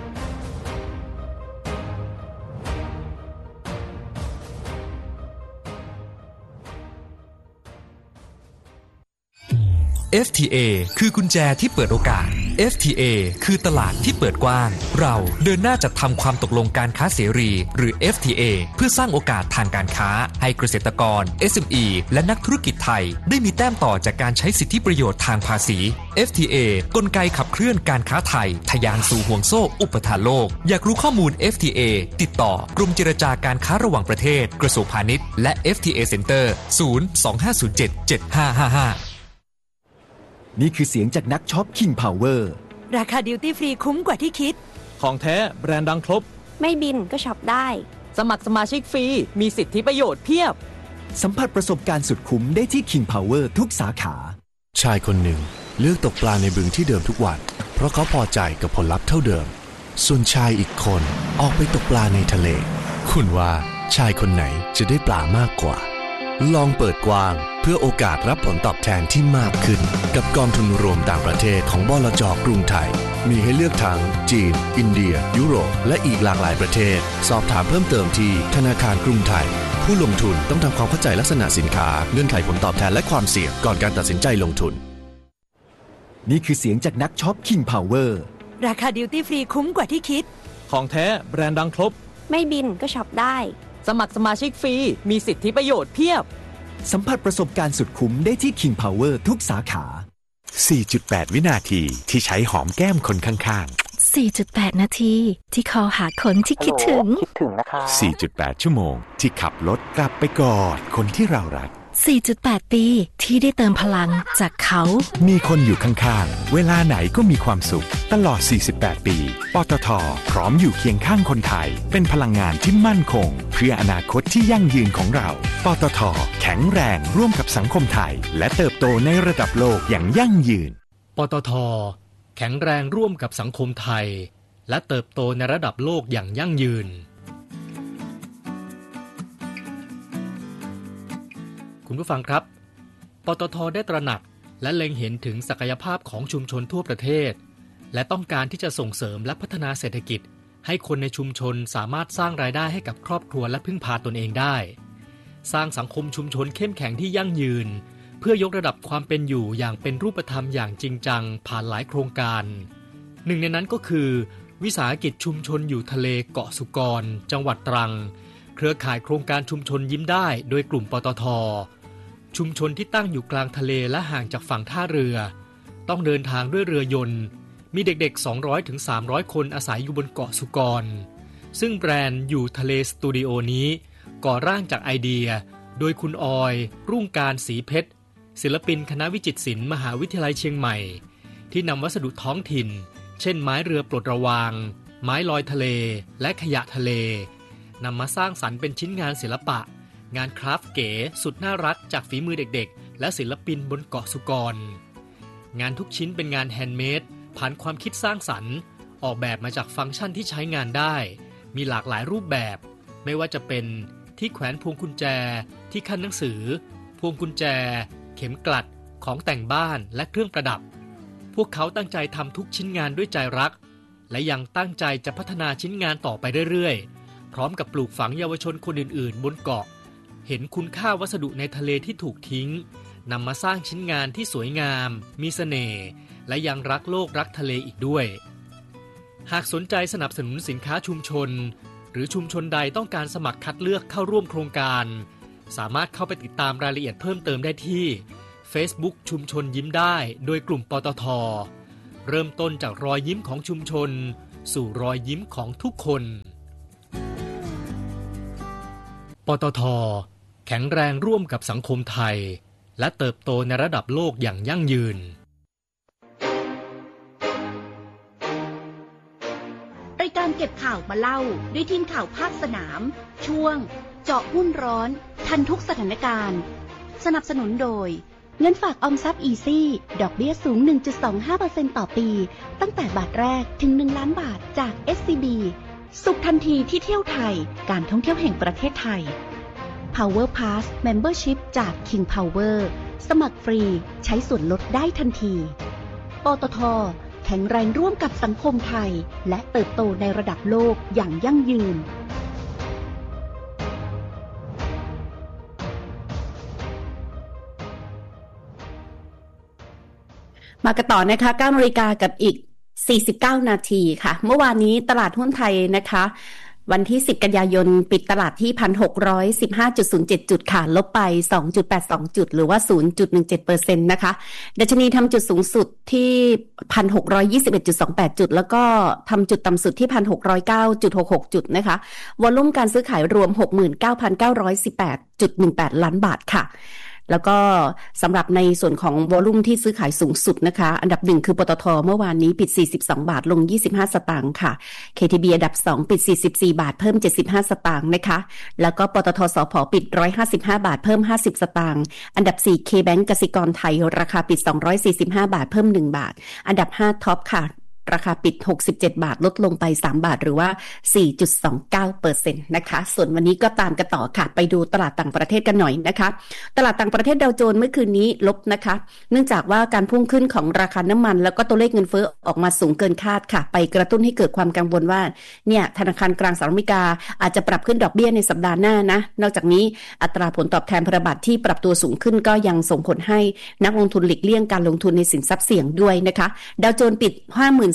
เอฟ ที เอ คือกุญแจที่เปิดโอกาส เอฟ ที เอ คือตลาดที่เปิดกว้างเราเดินหน้าจัดทำความตกลงการค้าเสรีหรือ เอฟ ที เอ เพื่อสร้างโอกาสทางการค้าให้เกษตรกร เอส เอ็ม อี และนักธุรกิจไทยได้มีแต้มต่อจากการใช้สิทธิประโยชน์ทางภาษี เอฟ ที เอ กลไกขับเคลื่อนการค้าไทยทะยานสู่ห่วงโซ่อุปทานโลกอยากรู้ข้อมูล เอฟ ที เอ ติดต่อกรมเจรจาการค้าระหว่างประเทศกระทรวงพาณิชย์และ เอฟ ที เอ Center ศูนย์ สอง ห้า ศูนย์ เจ็ด เจ็ด ห้า ห้า ห้านี่คือเสียงจากนักช็อป King Power ราคาดิวตี้ฟรีคุ้มกว่าที่คิดของแท้แบรนด์ดังครบไม่บินก็ช็อปได้สมัครสมาชิกฟรีมีสิทธิประโยชน์เพียบสัมผัสประสบการณ์สุดคุ้มได้ที่ King Power ทุกสาขาชายคนหนึ่งเลือกตกปลาในบึงที่เดิมทุกวันเพราะเขาพอใจกับผลลัพธ์เท่าเดิมส่วนชายอีกคนออกไปตกปลาในทะเลคุณว่าชายคนไหนจะได้ปลามากกว่าลองเปิดกว้างเพื่อโอกาสรับผลตอบแทนที่มากขึ้นกับกองทุนรวมต่างประเทศของบลจ.กรุงไทยมีให้เลือกทั้งจีนอินเดียยุโรปและอีกหลากหลายประเทศสอบถามเพิ่มเติมที่ธนาคารกรุงไทยผู้ลงทุนต้องทำความเข้าใจลักษณะสินค้าเงื่อนไขผลตอบแทนและความเสี่ยงก่อนการตัดสินใจลงทุนนี่คือเสียงจากนักช็อป King Power ราคาดิวตี้ฟรีคุ้มกว่าที่คิดของแท้แบรนด์ดังครบไม่บินก็ช็อปได้สมัครสมาชิกฟรีมีสิทธิประโยชน์เพียบสัมผัสประสบการณ์สุดคุ้มได้ที่ King Power ทุกสาขาสี่จุดแปด วินาทีที่ใช้หอมแก้มคนข้างๆสี่จุดแปด นาทีที่คอหาคนที่คิดถึงคิดถึงนะคะสี่จุดแปด ชั่วโมงที่ขับรถกลับไปกอดคนที่เรารักสี่จุดแปด ปีที่ได้เติมพลังจากเขามีคนอยู่ข้างๆเวลาไหนก็มีความสุขตลอดสี่สิบแปดปีปตท.พร้อมอยู่เคียงข้างคนไทยเป็นพลังงานที่มั่นคงเพื่ออนาคตที่ยั่งยืนของเราปตท.แข็งแรงร่วมกับสังคมไทยและเติบโตในระดับโลกอย่างยั่งยืนปตท.แข็งแรงร่วมกับสังคมไทยและเติบโตในระดับโลกอย่างยั่งยืนคุณผู้ฟังครับปตท.ได้ตระหนักและเล็งเห็นถึงศักยภาพของชุมชนทั่วประเทศและต้องการที่จะส่งเสริมและพัฒนาเศรษฐกิจให้คนในชุมชนสามารถสร้างรายได้ให้กับครอบครัวและพึ่งพาตนเองได้สร้างสังคมชุมชนเข้มแข็งที่ยั่งยืนเพื่อยกระดับความเป็นอยู่อย่างเป็นรูปธรรมอย่างจริงจังผ่านหลายโครงการหนึ่งในนั้นก็คือวิสาหกิจชุมชนอยู่ทะเลเกาะสุกรจังหวัดตรังเครือข่ายโครงการชุมชนยิ้มได้โดยกลุ่มปตท.ชุมชนที่ตั้งอยู่กลางทะเลและห่างจากฝั่งท่าเรือต้องเดินทางด้วยเรือยนต์มีเด็กๆ สองร้อยถึงสามร้อย คนอาศัยอยู่บนเกาะสุกรซึ่งแบรนด์อยู่ทะเลสตูดิโอนี้ก่อร่างจากไอเดียโดยคุณออยรุ่งการศรีเพชรศิลปินคณะวิจิตรศิลป์มหาวิทยาลัยเชียงใหม่ที่นำวัสดุท้องถิ่นเช่นไม้เรือปลดระวางไม้ลอยทะเลและขยะทะเลนำมาสร้างสรรค์เป็นชิ้นงานศิลปะงานคราฟต์เก๋สุดน่ารักจากฝีมือเด็กๆและศิลปินบนเกาะสุกรงานทุกชิ้นเป็นงานแฮนด์เมดผ่านความคิดสร้างสรรค์ออกแบบมาจากฟังก์ชันที่ใช้งานได้มีหลากหลายรูปแบบไม่ว่าจะเป็นที่แขวนพวงกุญแจที่ขั้นหนังสือพวงกุญแจเข็มกลัดของแต่งบ้านและเครื่องประดับพวกเขาตั้งใจทำทุกชิ้นงานด้วยใจรักและยังตั้งใจจะพัฒนาชิ้นงานต่อไปเรื่อยๆพร้อมกับปลูกฝังเยาวชนคนอื่นๆบนเกาะเห็นคุณค่าวัสดุในทะเลที่ถูกทิ้งนำมาสร้างชิ้นงานที่สวยงามมีเสน่ห์และยังรักโลกรักทะเลอีกด้วยหากสนใจสนับสนุนสินค้าชุมชนหรือชุมชนใดต้องการสมัครคัดเลือกเข้าร่วมโครงการสามารถเข้าไปติดตามรายละเอียดเพิ่มเติมได้ที่ Facebook ชุมชนยิ้มได้โดยกลุ่มปตท.เริ่มต้นจากรอยยิ้มของชุมชนสู่รอยยิ้มของทุกคนปตท.แข็งแรงร่วมกับสังคมไทยและเติบโตในระดับโลกอย่างยั่งยืนรายการเก็บข่าวมาเล่าด้วยทีมข่าวภาคสนามช่วงเจาะหุ้นร้อนทันทุกสถานการณ์สนับสนุนโดยเงินฝากออมทรัพย์อีซี่ดอกเบี้ยสูง หนึ่งจุดสองห้าเปอร์เซ็นต์ ต่อปีตั้งแต่บาทแรกถึงหนึ่งล้านบาทจาก เอส ซี บี สุขทันทีที่เที่ยวไทยการท่องเที่ยวแห่งประเทศไทย Power Pass Membership จาก King Power สมัครฟรีใช้ส่วนลดได้ทันทีปตท.แข็งแรงร่วมกับสังคมไทยและเติบโตในระดับโลกอย่างยั่งยืนมากันต่อนะคะ เก้านาฬิกากับอีกสี่สิบเก้านาทีค่ะเมื่อวานนี้ตลาดหุ้นไทยนะคะวันที่สิบกันยายนปิดตลาดที่ หนึ่งพันหกร้อยสิบห้าจุดศูนย์เจ็ด จุดค่ะลบไป สองจุดแปดสอง จุดหรือว่า ศูนย์จุดหนึ่งเจ็ดเปอร์เซ็นต์ นะคะดัชนีทำจุดสูงสุดที่ หนึ่งพันหกร้อยยี่สิบเอ็ดจุดสองแปด จุดแล้วก็ทำจุดต่ำสุดที่ หนึ่งพันหกร้อยเก้าจุดหกหก จุดนะคะวอลุ่มการซื้อขายรวม หกหมื่นเก้าพันเก้าร้อยสิบแปดจุดหนึ่งแปด ล้านบาทค่ะแล้วก็สำหรับในส่วนของวอลุ่มที่ซื้อขายสูงสุดนะคะอันดับหนึ่งคือปตท.เมื่อวานนี้ปิดสี่สิบสองบาทลงยี่สิบห้าสตางค์ค่ะ เค ที บี อันดับสองปิดสี่สิบสี่บาทเพิ่มเจ็ดสิบห้าสตางค์นะคะแล้วก็ปตท.สผ.ปิดหนึ่งร้อยห้าสิบห้าบาทเพิ่มห้าสิบสตางค์อันดับสี่ K-Bank กสิกรไทยราคาปิดสองร้อยสี่สิบห้าบาทเพิ่มหนึ่งบาทอันดับห้าท็อปค่ะราคาปิดหกสิบเจ็ดบาทลดลงไปสามบาทหรือว่า สี่จุดสองเก้าเปอร์เซ็นต์ นะคะส่วนวันนี้ก็ตามกันต่อค่ะไปดูตลาดต่างประเทศกันหน่อยนะคะตลาดต่างประเทศดาวโจนส์เมื่อคืนนี้ลบนะคะเนื่องจากว่าการพุ่งขึ้นของราคาน้ำมันแล้วก็ตัวเลขเงินเฟ้อออกมาสูงเกินคาดค่ะไปกระตุ้นให้เกิดความกังวลว่าเนี่ยธนาคารกลางสหรัฐอเมริกาอาจจะปรับขึ้นดอกเบี้ยในสัปดาห์หน้านะนอกจากนี้อัตราผลตอบแทนพันธบัตรที่ปรับตัวสูงขึ้นก็ยังส่งผลให้นักลงทุนหลีกเลี่ยงการลงทุนในสินทรัพย์เสี่ยงด้วยนะคะดาวโจนส์ปิด ห้าหมื่น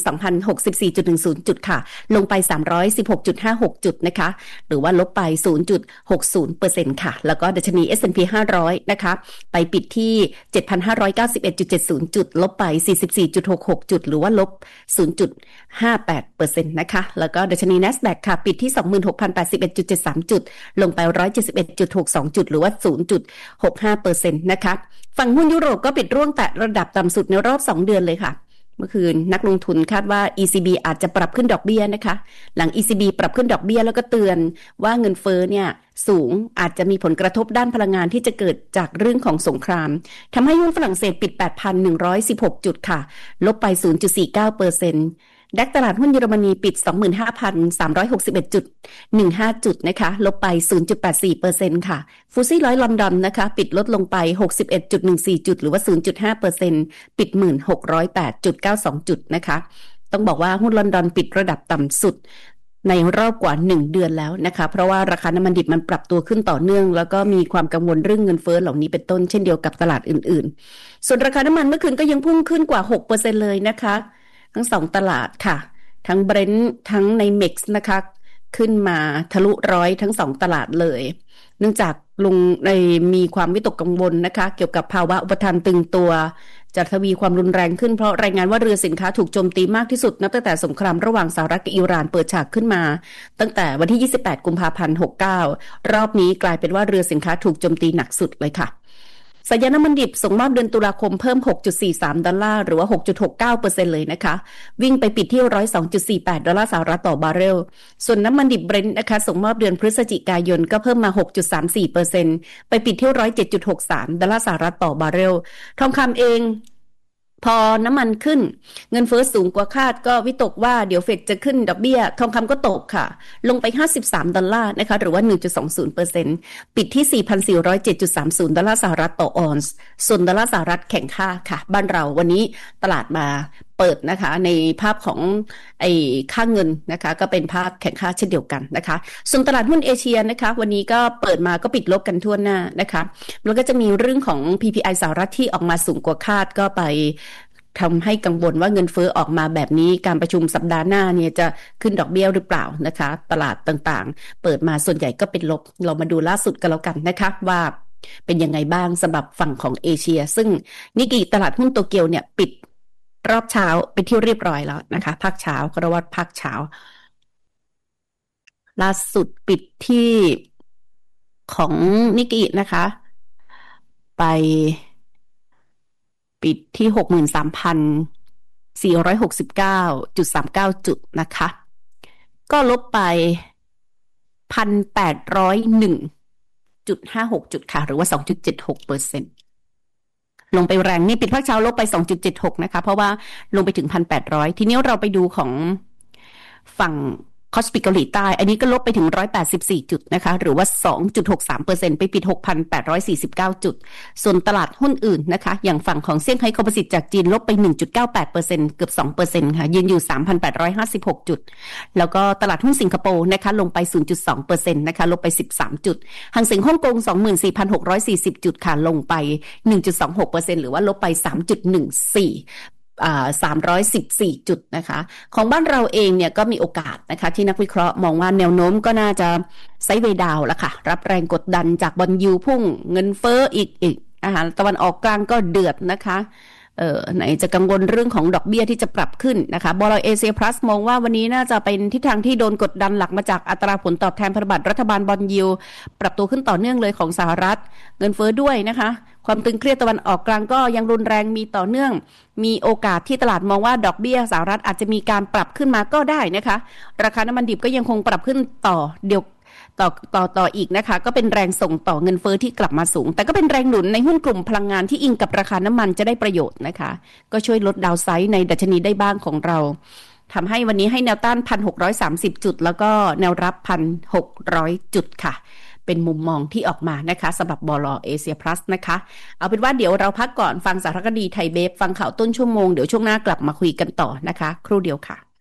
สองพันหกสิบสี่จุดหนึ่งศูนย์ จุดค่ะลงไป สามร้อยสิบหกจุดห้าหก จุดนะคะหรือว่าลบไป ศูนย์จุดหกศูนย์เปอร์เซ็นต์ ค่ะแล้วก็ดัชนี เอส แอนด์ พี ห้าร้อยนะคะไปปิดที่ เจ็ดพันห้าร้อยเก้าสิบเอ็ดจุดเจ็ดศูนย์ จุดลบไป สี่สิบสี่จุดหกหก จุดหรือว่าลบ ศูนย์จุดห้าแปดเปอร์เซ็นต์ นะคะแล้วก็ดัชนี NASDAQ ค่ะปิดที่ สองหมื่นหกพันแปดสิบเอ็ดจุดเจ็ดสาม จุดลงไป หนึ่งร้อยเจ็ดสิบเอ็ดจุดหกสอง จุดหรือว่า ศูนย์จุดหกห้าเปอร์เซ็นต์ นะคะฝั่งหุ้นยุโรปก็ปิดร่วงแตะระดับต่ำสุดในรอบสองเดือนเลยค่ะเมื่อคืนนักลงทุนคาดว่า อี ซี บี อาจจะปรับขึ้นดอกเบี้ยนะคะหลัง อี ซี บี ปรับขึ้นดอกเบี้ยแล้วก็เตือนว่าเงินเฟ้อเนี่ยสูงอาจจะมีผลกระทบด้านพลังงานที่จะเกิดจากเรื่องของสงครามทำให้หุ้นฝรั่งเศสปิด แปดพันหนึ่งร้อยสิบหก จุดค่ะลบไป ศูนย์จุดสี่เก้าเปอร์เซ็นต์ดัคตลาดหุ้นเยอรมนีปิด สองหมื่นห้าพันสามร้อยหกสิบเอ็ดจุดหนึ่งห้า จุดนะคะลบไป ศูนย์จุดแปดสี่เปอร์เซ็นต์ ค่ะฟุตซี่ร้อยลอนดอนนะคะปิดลดลงไป หกสิบเอ็ดจุดหนึ่งสี่ จุดหรือว่า ศูนย์จุดห้าเปอร์เซ็นต์ ปิด หนึ่งพันหกร้อยแปดจุดเก้าสอง จุดนะคะต้องบอกว่าหุ้นลอนดอนปิดระดับต่ำสุดในรอบกว่าหนึ่งเดือนแล้วนะคะเพราะว่าราคาน้ำมันดิบมันปรับตัวขึ้นต่อเนื่องแล้วก็มีความกังวลเรื่องเงินเฟ้อเหล่านี้เป็นต้นเช่นเดียวกับตลาดอื่นๆส่วนราคาน้ำมันเมื่อคืนก็ยังพุ่งขึ้นกว่า หกเปอร์เซ็นต์ เลยนะคะทั้งสองตลาดค่ะทั้ง Brent ทั้งใน เม็กซ์ นะคะขึ้นมาทะลุร้อยทั้งสองตลาดเลยเนื่องจากลงในมีความวิตกกังวลนะคะเกี่ยวกับภาวะอุปทานตึงตัวจะทวีความรุนแรงขึ้นเพราะรายงานว่าเรือสินค้าถูกโจมตีมากที่สุดนับตั้งแต่สงครามระหว่างสหรัฐกับอิหร่านเปิดฉากขึ้นมาตั้งแต่วันที่ยี่สิบแปดกุมภาพันธ์หกสิบเก้ารอบนี้กลายเป็นว่าเรือสินค้าถูกโจมตีหนักสุดเลยค่ะสัญญาณน้ำมันดิบส่งมอบเดือนตุลาคมเพิ่ม หกจุดสี่สาม ดอลลาร์หรือว่า หกจุดหกเก้าเปอร์เซ็นต์ เลยนะคะวิ่งไปปิดที่ หนึ่งร้อยสองจุดสี่แปด ดอลลาร์สหรัฐต่อบาร์เรลส่วนน้ำมันดิบ Brent นะคะส่งมอบเดือนพฤศจิกายนก็เพิ่มมา หกจุดสามสี่เปอร์เซ็นต์ ไปปิดที่ หนึ่งร้อยเจ็ดจุดหกสาม ดอลลาร์สหรัฐต่อบาร์เรลทองคำเองพอน้ำมันขึ้นเงินเฟ้อสูงกว่าคาดก็วิตกว่าเดี๋ยวเฟดจะขึ้นดอกเบี้ยทองคำก็ตกค่ะลงไปห้าสิบสามดอลลาร์นะคะหรือว่า หนึ่งจุดสองศูนย์เปอร์เซ็นต์ ปิดที่ สี่พันสี่ร้อยเจ็ดจุดสามศูนย์ ดอลลาร์สหรัฐต่อออนซ์ส่วนดอลลาร์สหรัฐแข่งค่าค่ะบ้านเราวันนี้ตลาดมาเปิดนะคะในภาพของไอ้ค่าเงินนะคะก็เป็นภาพแข่งค่าเช่นเดียวกันนะคะส่วนตลาดหุ้นเอเชียนะคะวันนี้ก็เปิดมาก็ปิดลบกันทั่วหน้านะคะแล้วก็จะมีเรื่องของ พี พี ไอ สหรัฐที่ออกมาสูงกว่าคาดก็ไปทำให้กังวลว่าเงินเฟ้อออกมาแบบนี้การประชุมสัปดาห์หน้าเนี่ยจะขึ้นดอกเบี้ยหรือเปล่านะคะตลาดต่างๆเปิดมาส่วนใหญ่ก็เป็นลบเรามาดูล่าสุดกันแล้วกันนะคะว่าเป็นยังไงบ้างสำหรับฝั่งของเอเชียซึ่งนิกเกิตลาดหุ้นโตเกียวเนี่ยปิดรอบเช้าไปที่เรียบร้อยแล้วนะคะภาคเช้าก็เรียกว่าภาคเช้าล่าสุดปิดที่ของนิกเกินะคะไปปิดที่ หกหมื่นสามพันสี่ร้อยหกสิบเก้าจุดสามเก้า จุดนะคะก็ลบไป หนึ่งพันแปดร้อยเอ็ดจุดห้าหก จุดค่ะหรือว่า สองจุดเจ็ดหกเปอร์เซ็นต์ ลงไปแรงนี่ปิดภาคเช้าลบไป สองจุดเจ็ดหก นะคะเพราะว่าลงไปถึง หนึ่งพันแปดร้อย ทีนี้เราไปดูของฝั่งคอสปิกเกาหลีใต้อันนี้ก็ลบไปถึงหนึ่งร้อยแปดสิบสี่จุดนะคะหรือว่า สองจุดหกสามเปอร์เซ็นต์ ไปปิด หกพันแปดร้อยสี่สิบเก้า จุดส่วนตลาดหุ้นอื่นนะคะอย่างฝั่งของเซี่ยงไฮ้คอมโพสิตจากจีนลบไป หนึ่งจุดเก้าแปดเปอร์เซ็นต์ เกือบ สองเปอร์เซ็นต์ ค่ะยืนอยู่ สามพันแปดร้อยห้าสิบหก จุดแล้วก็ตลาดหุ้นสิงคโปร์นะคะลงไป ศูนย์จุดสองเปอร์เซ็นต์ นะคะลบไปสิบสามจุดหางเส็งฮ่องกง สองหมื่นสี่พันหกร้อยสี่สิบ จุดค่ะลงไป หนึ่งจุดสองหกเปอร์เซ็นต์ หรือว่าลบไป สามจุดหนึ่งสี่อ่าสามร้อยสิบสี่จุดนะคะของบ้านเราเองเนี่ยก็มีโอกาสนะคะที่นักวิเคราะห์มองว่าแนวโน้มก็น่าจะไซด์เวย์ดาวน์ละค่ะรับแรงกดดันจากบอนด์ยิลด์พุ่งเงินเฟ้ออีกอีกอาหารตะวันออกกลางก็เดือดนะคะเอ่อไหนจะกังวลเรื่องของดอกเบี้ยที่จะปรับขึ้นนะคะบล.เอเชียพลัสมองว่าวันนี้น่าจะเป็นทิศทางที่โดนกดดันหลักมาจากอัตราผลตอบแทนพันธบัตรรัฐบาลบอนด์ยิลด์ปรับตัวขึ้นต่อเนื่องเลยของสหรัฐเงินเฟ้อด้วยนะคะความตึงเครียดตะวันออกกลางก็ยังรุนแรงมีต่อเนื่องมีโอกาสที่ตลาดมองว่าดอกเบี้ยสหรัฐอาจจะมีการปรับขึ้นมาก็ได้นะคะราคาน้ำมันดิบก็ยังคงปรับขึ้นต่อเดียวต่อต่อต่ออีกนะคะก็เป็นแรงส่งต่อเงินเฟ้อที่กลับมาสูงแต่ก็เป็นแรงหนุนในหุ้นกลุ่มพลังงานที่อิงกับราคาน้ำมันจะได้ประโยชน์นะคะก็ช่วยลดดาวไซด์ในดัชนีได้บ้างของเราทำให้วันนี้ให้แนวต้าน หนึ่งพันหกร้อยสามสิบ จุดแล้วก็แนวรับ หนึ่งพันหกร้อย จุดค่ะเป็นมุมมองที่ออกมานะคะสำหรับบล.เอเชียพลัสนะคะเอาเป็นว่าเดี๋ยวเราพักก่อนฟังสารคดีไทยเบฟฟังข่าวต้นชั่วโมงเดี๋ยวช่วงหน้ากลับมาคุยกันต่อนะคะครู่เดียวค่ะ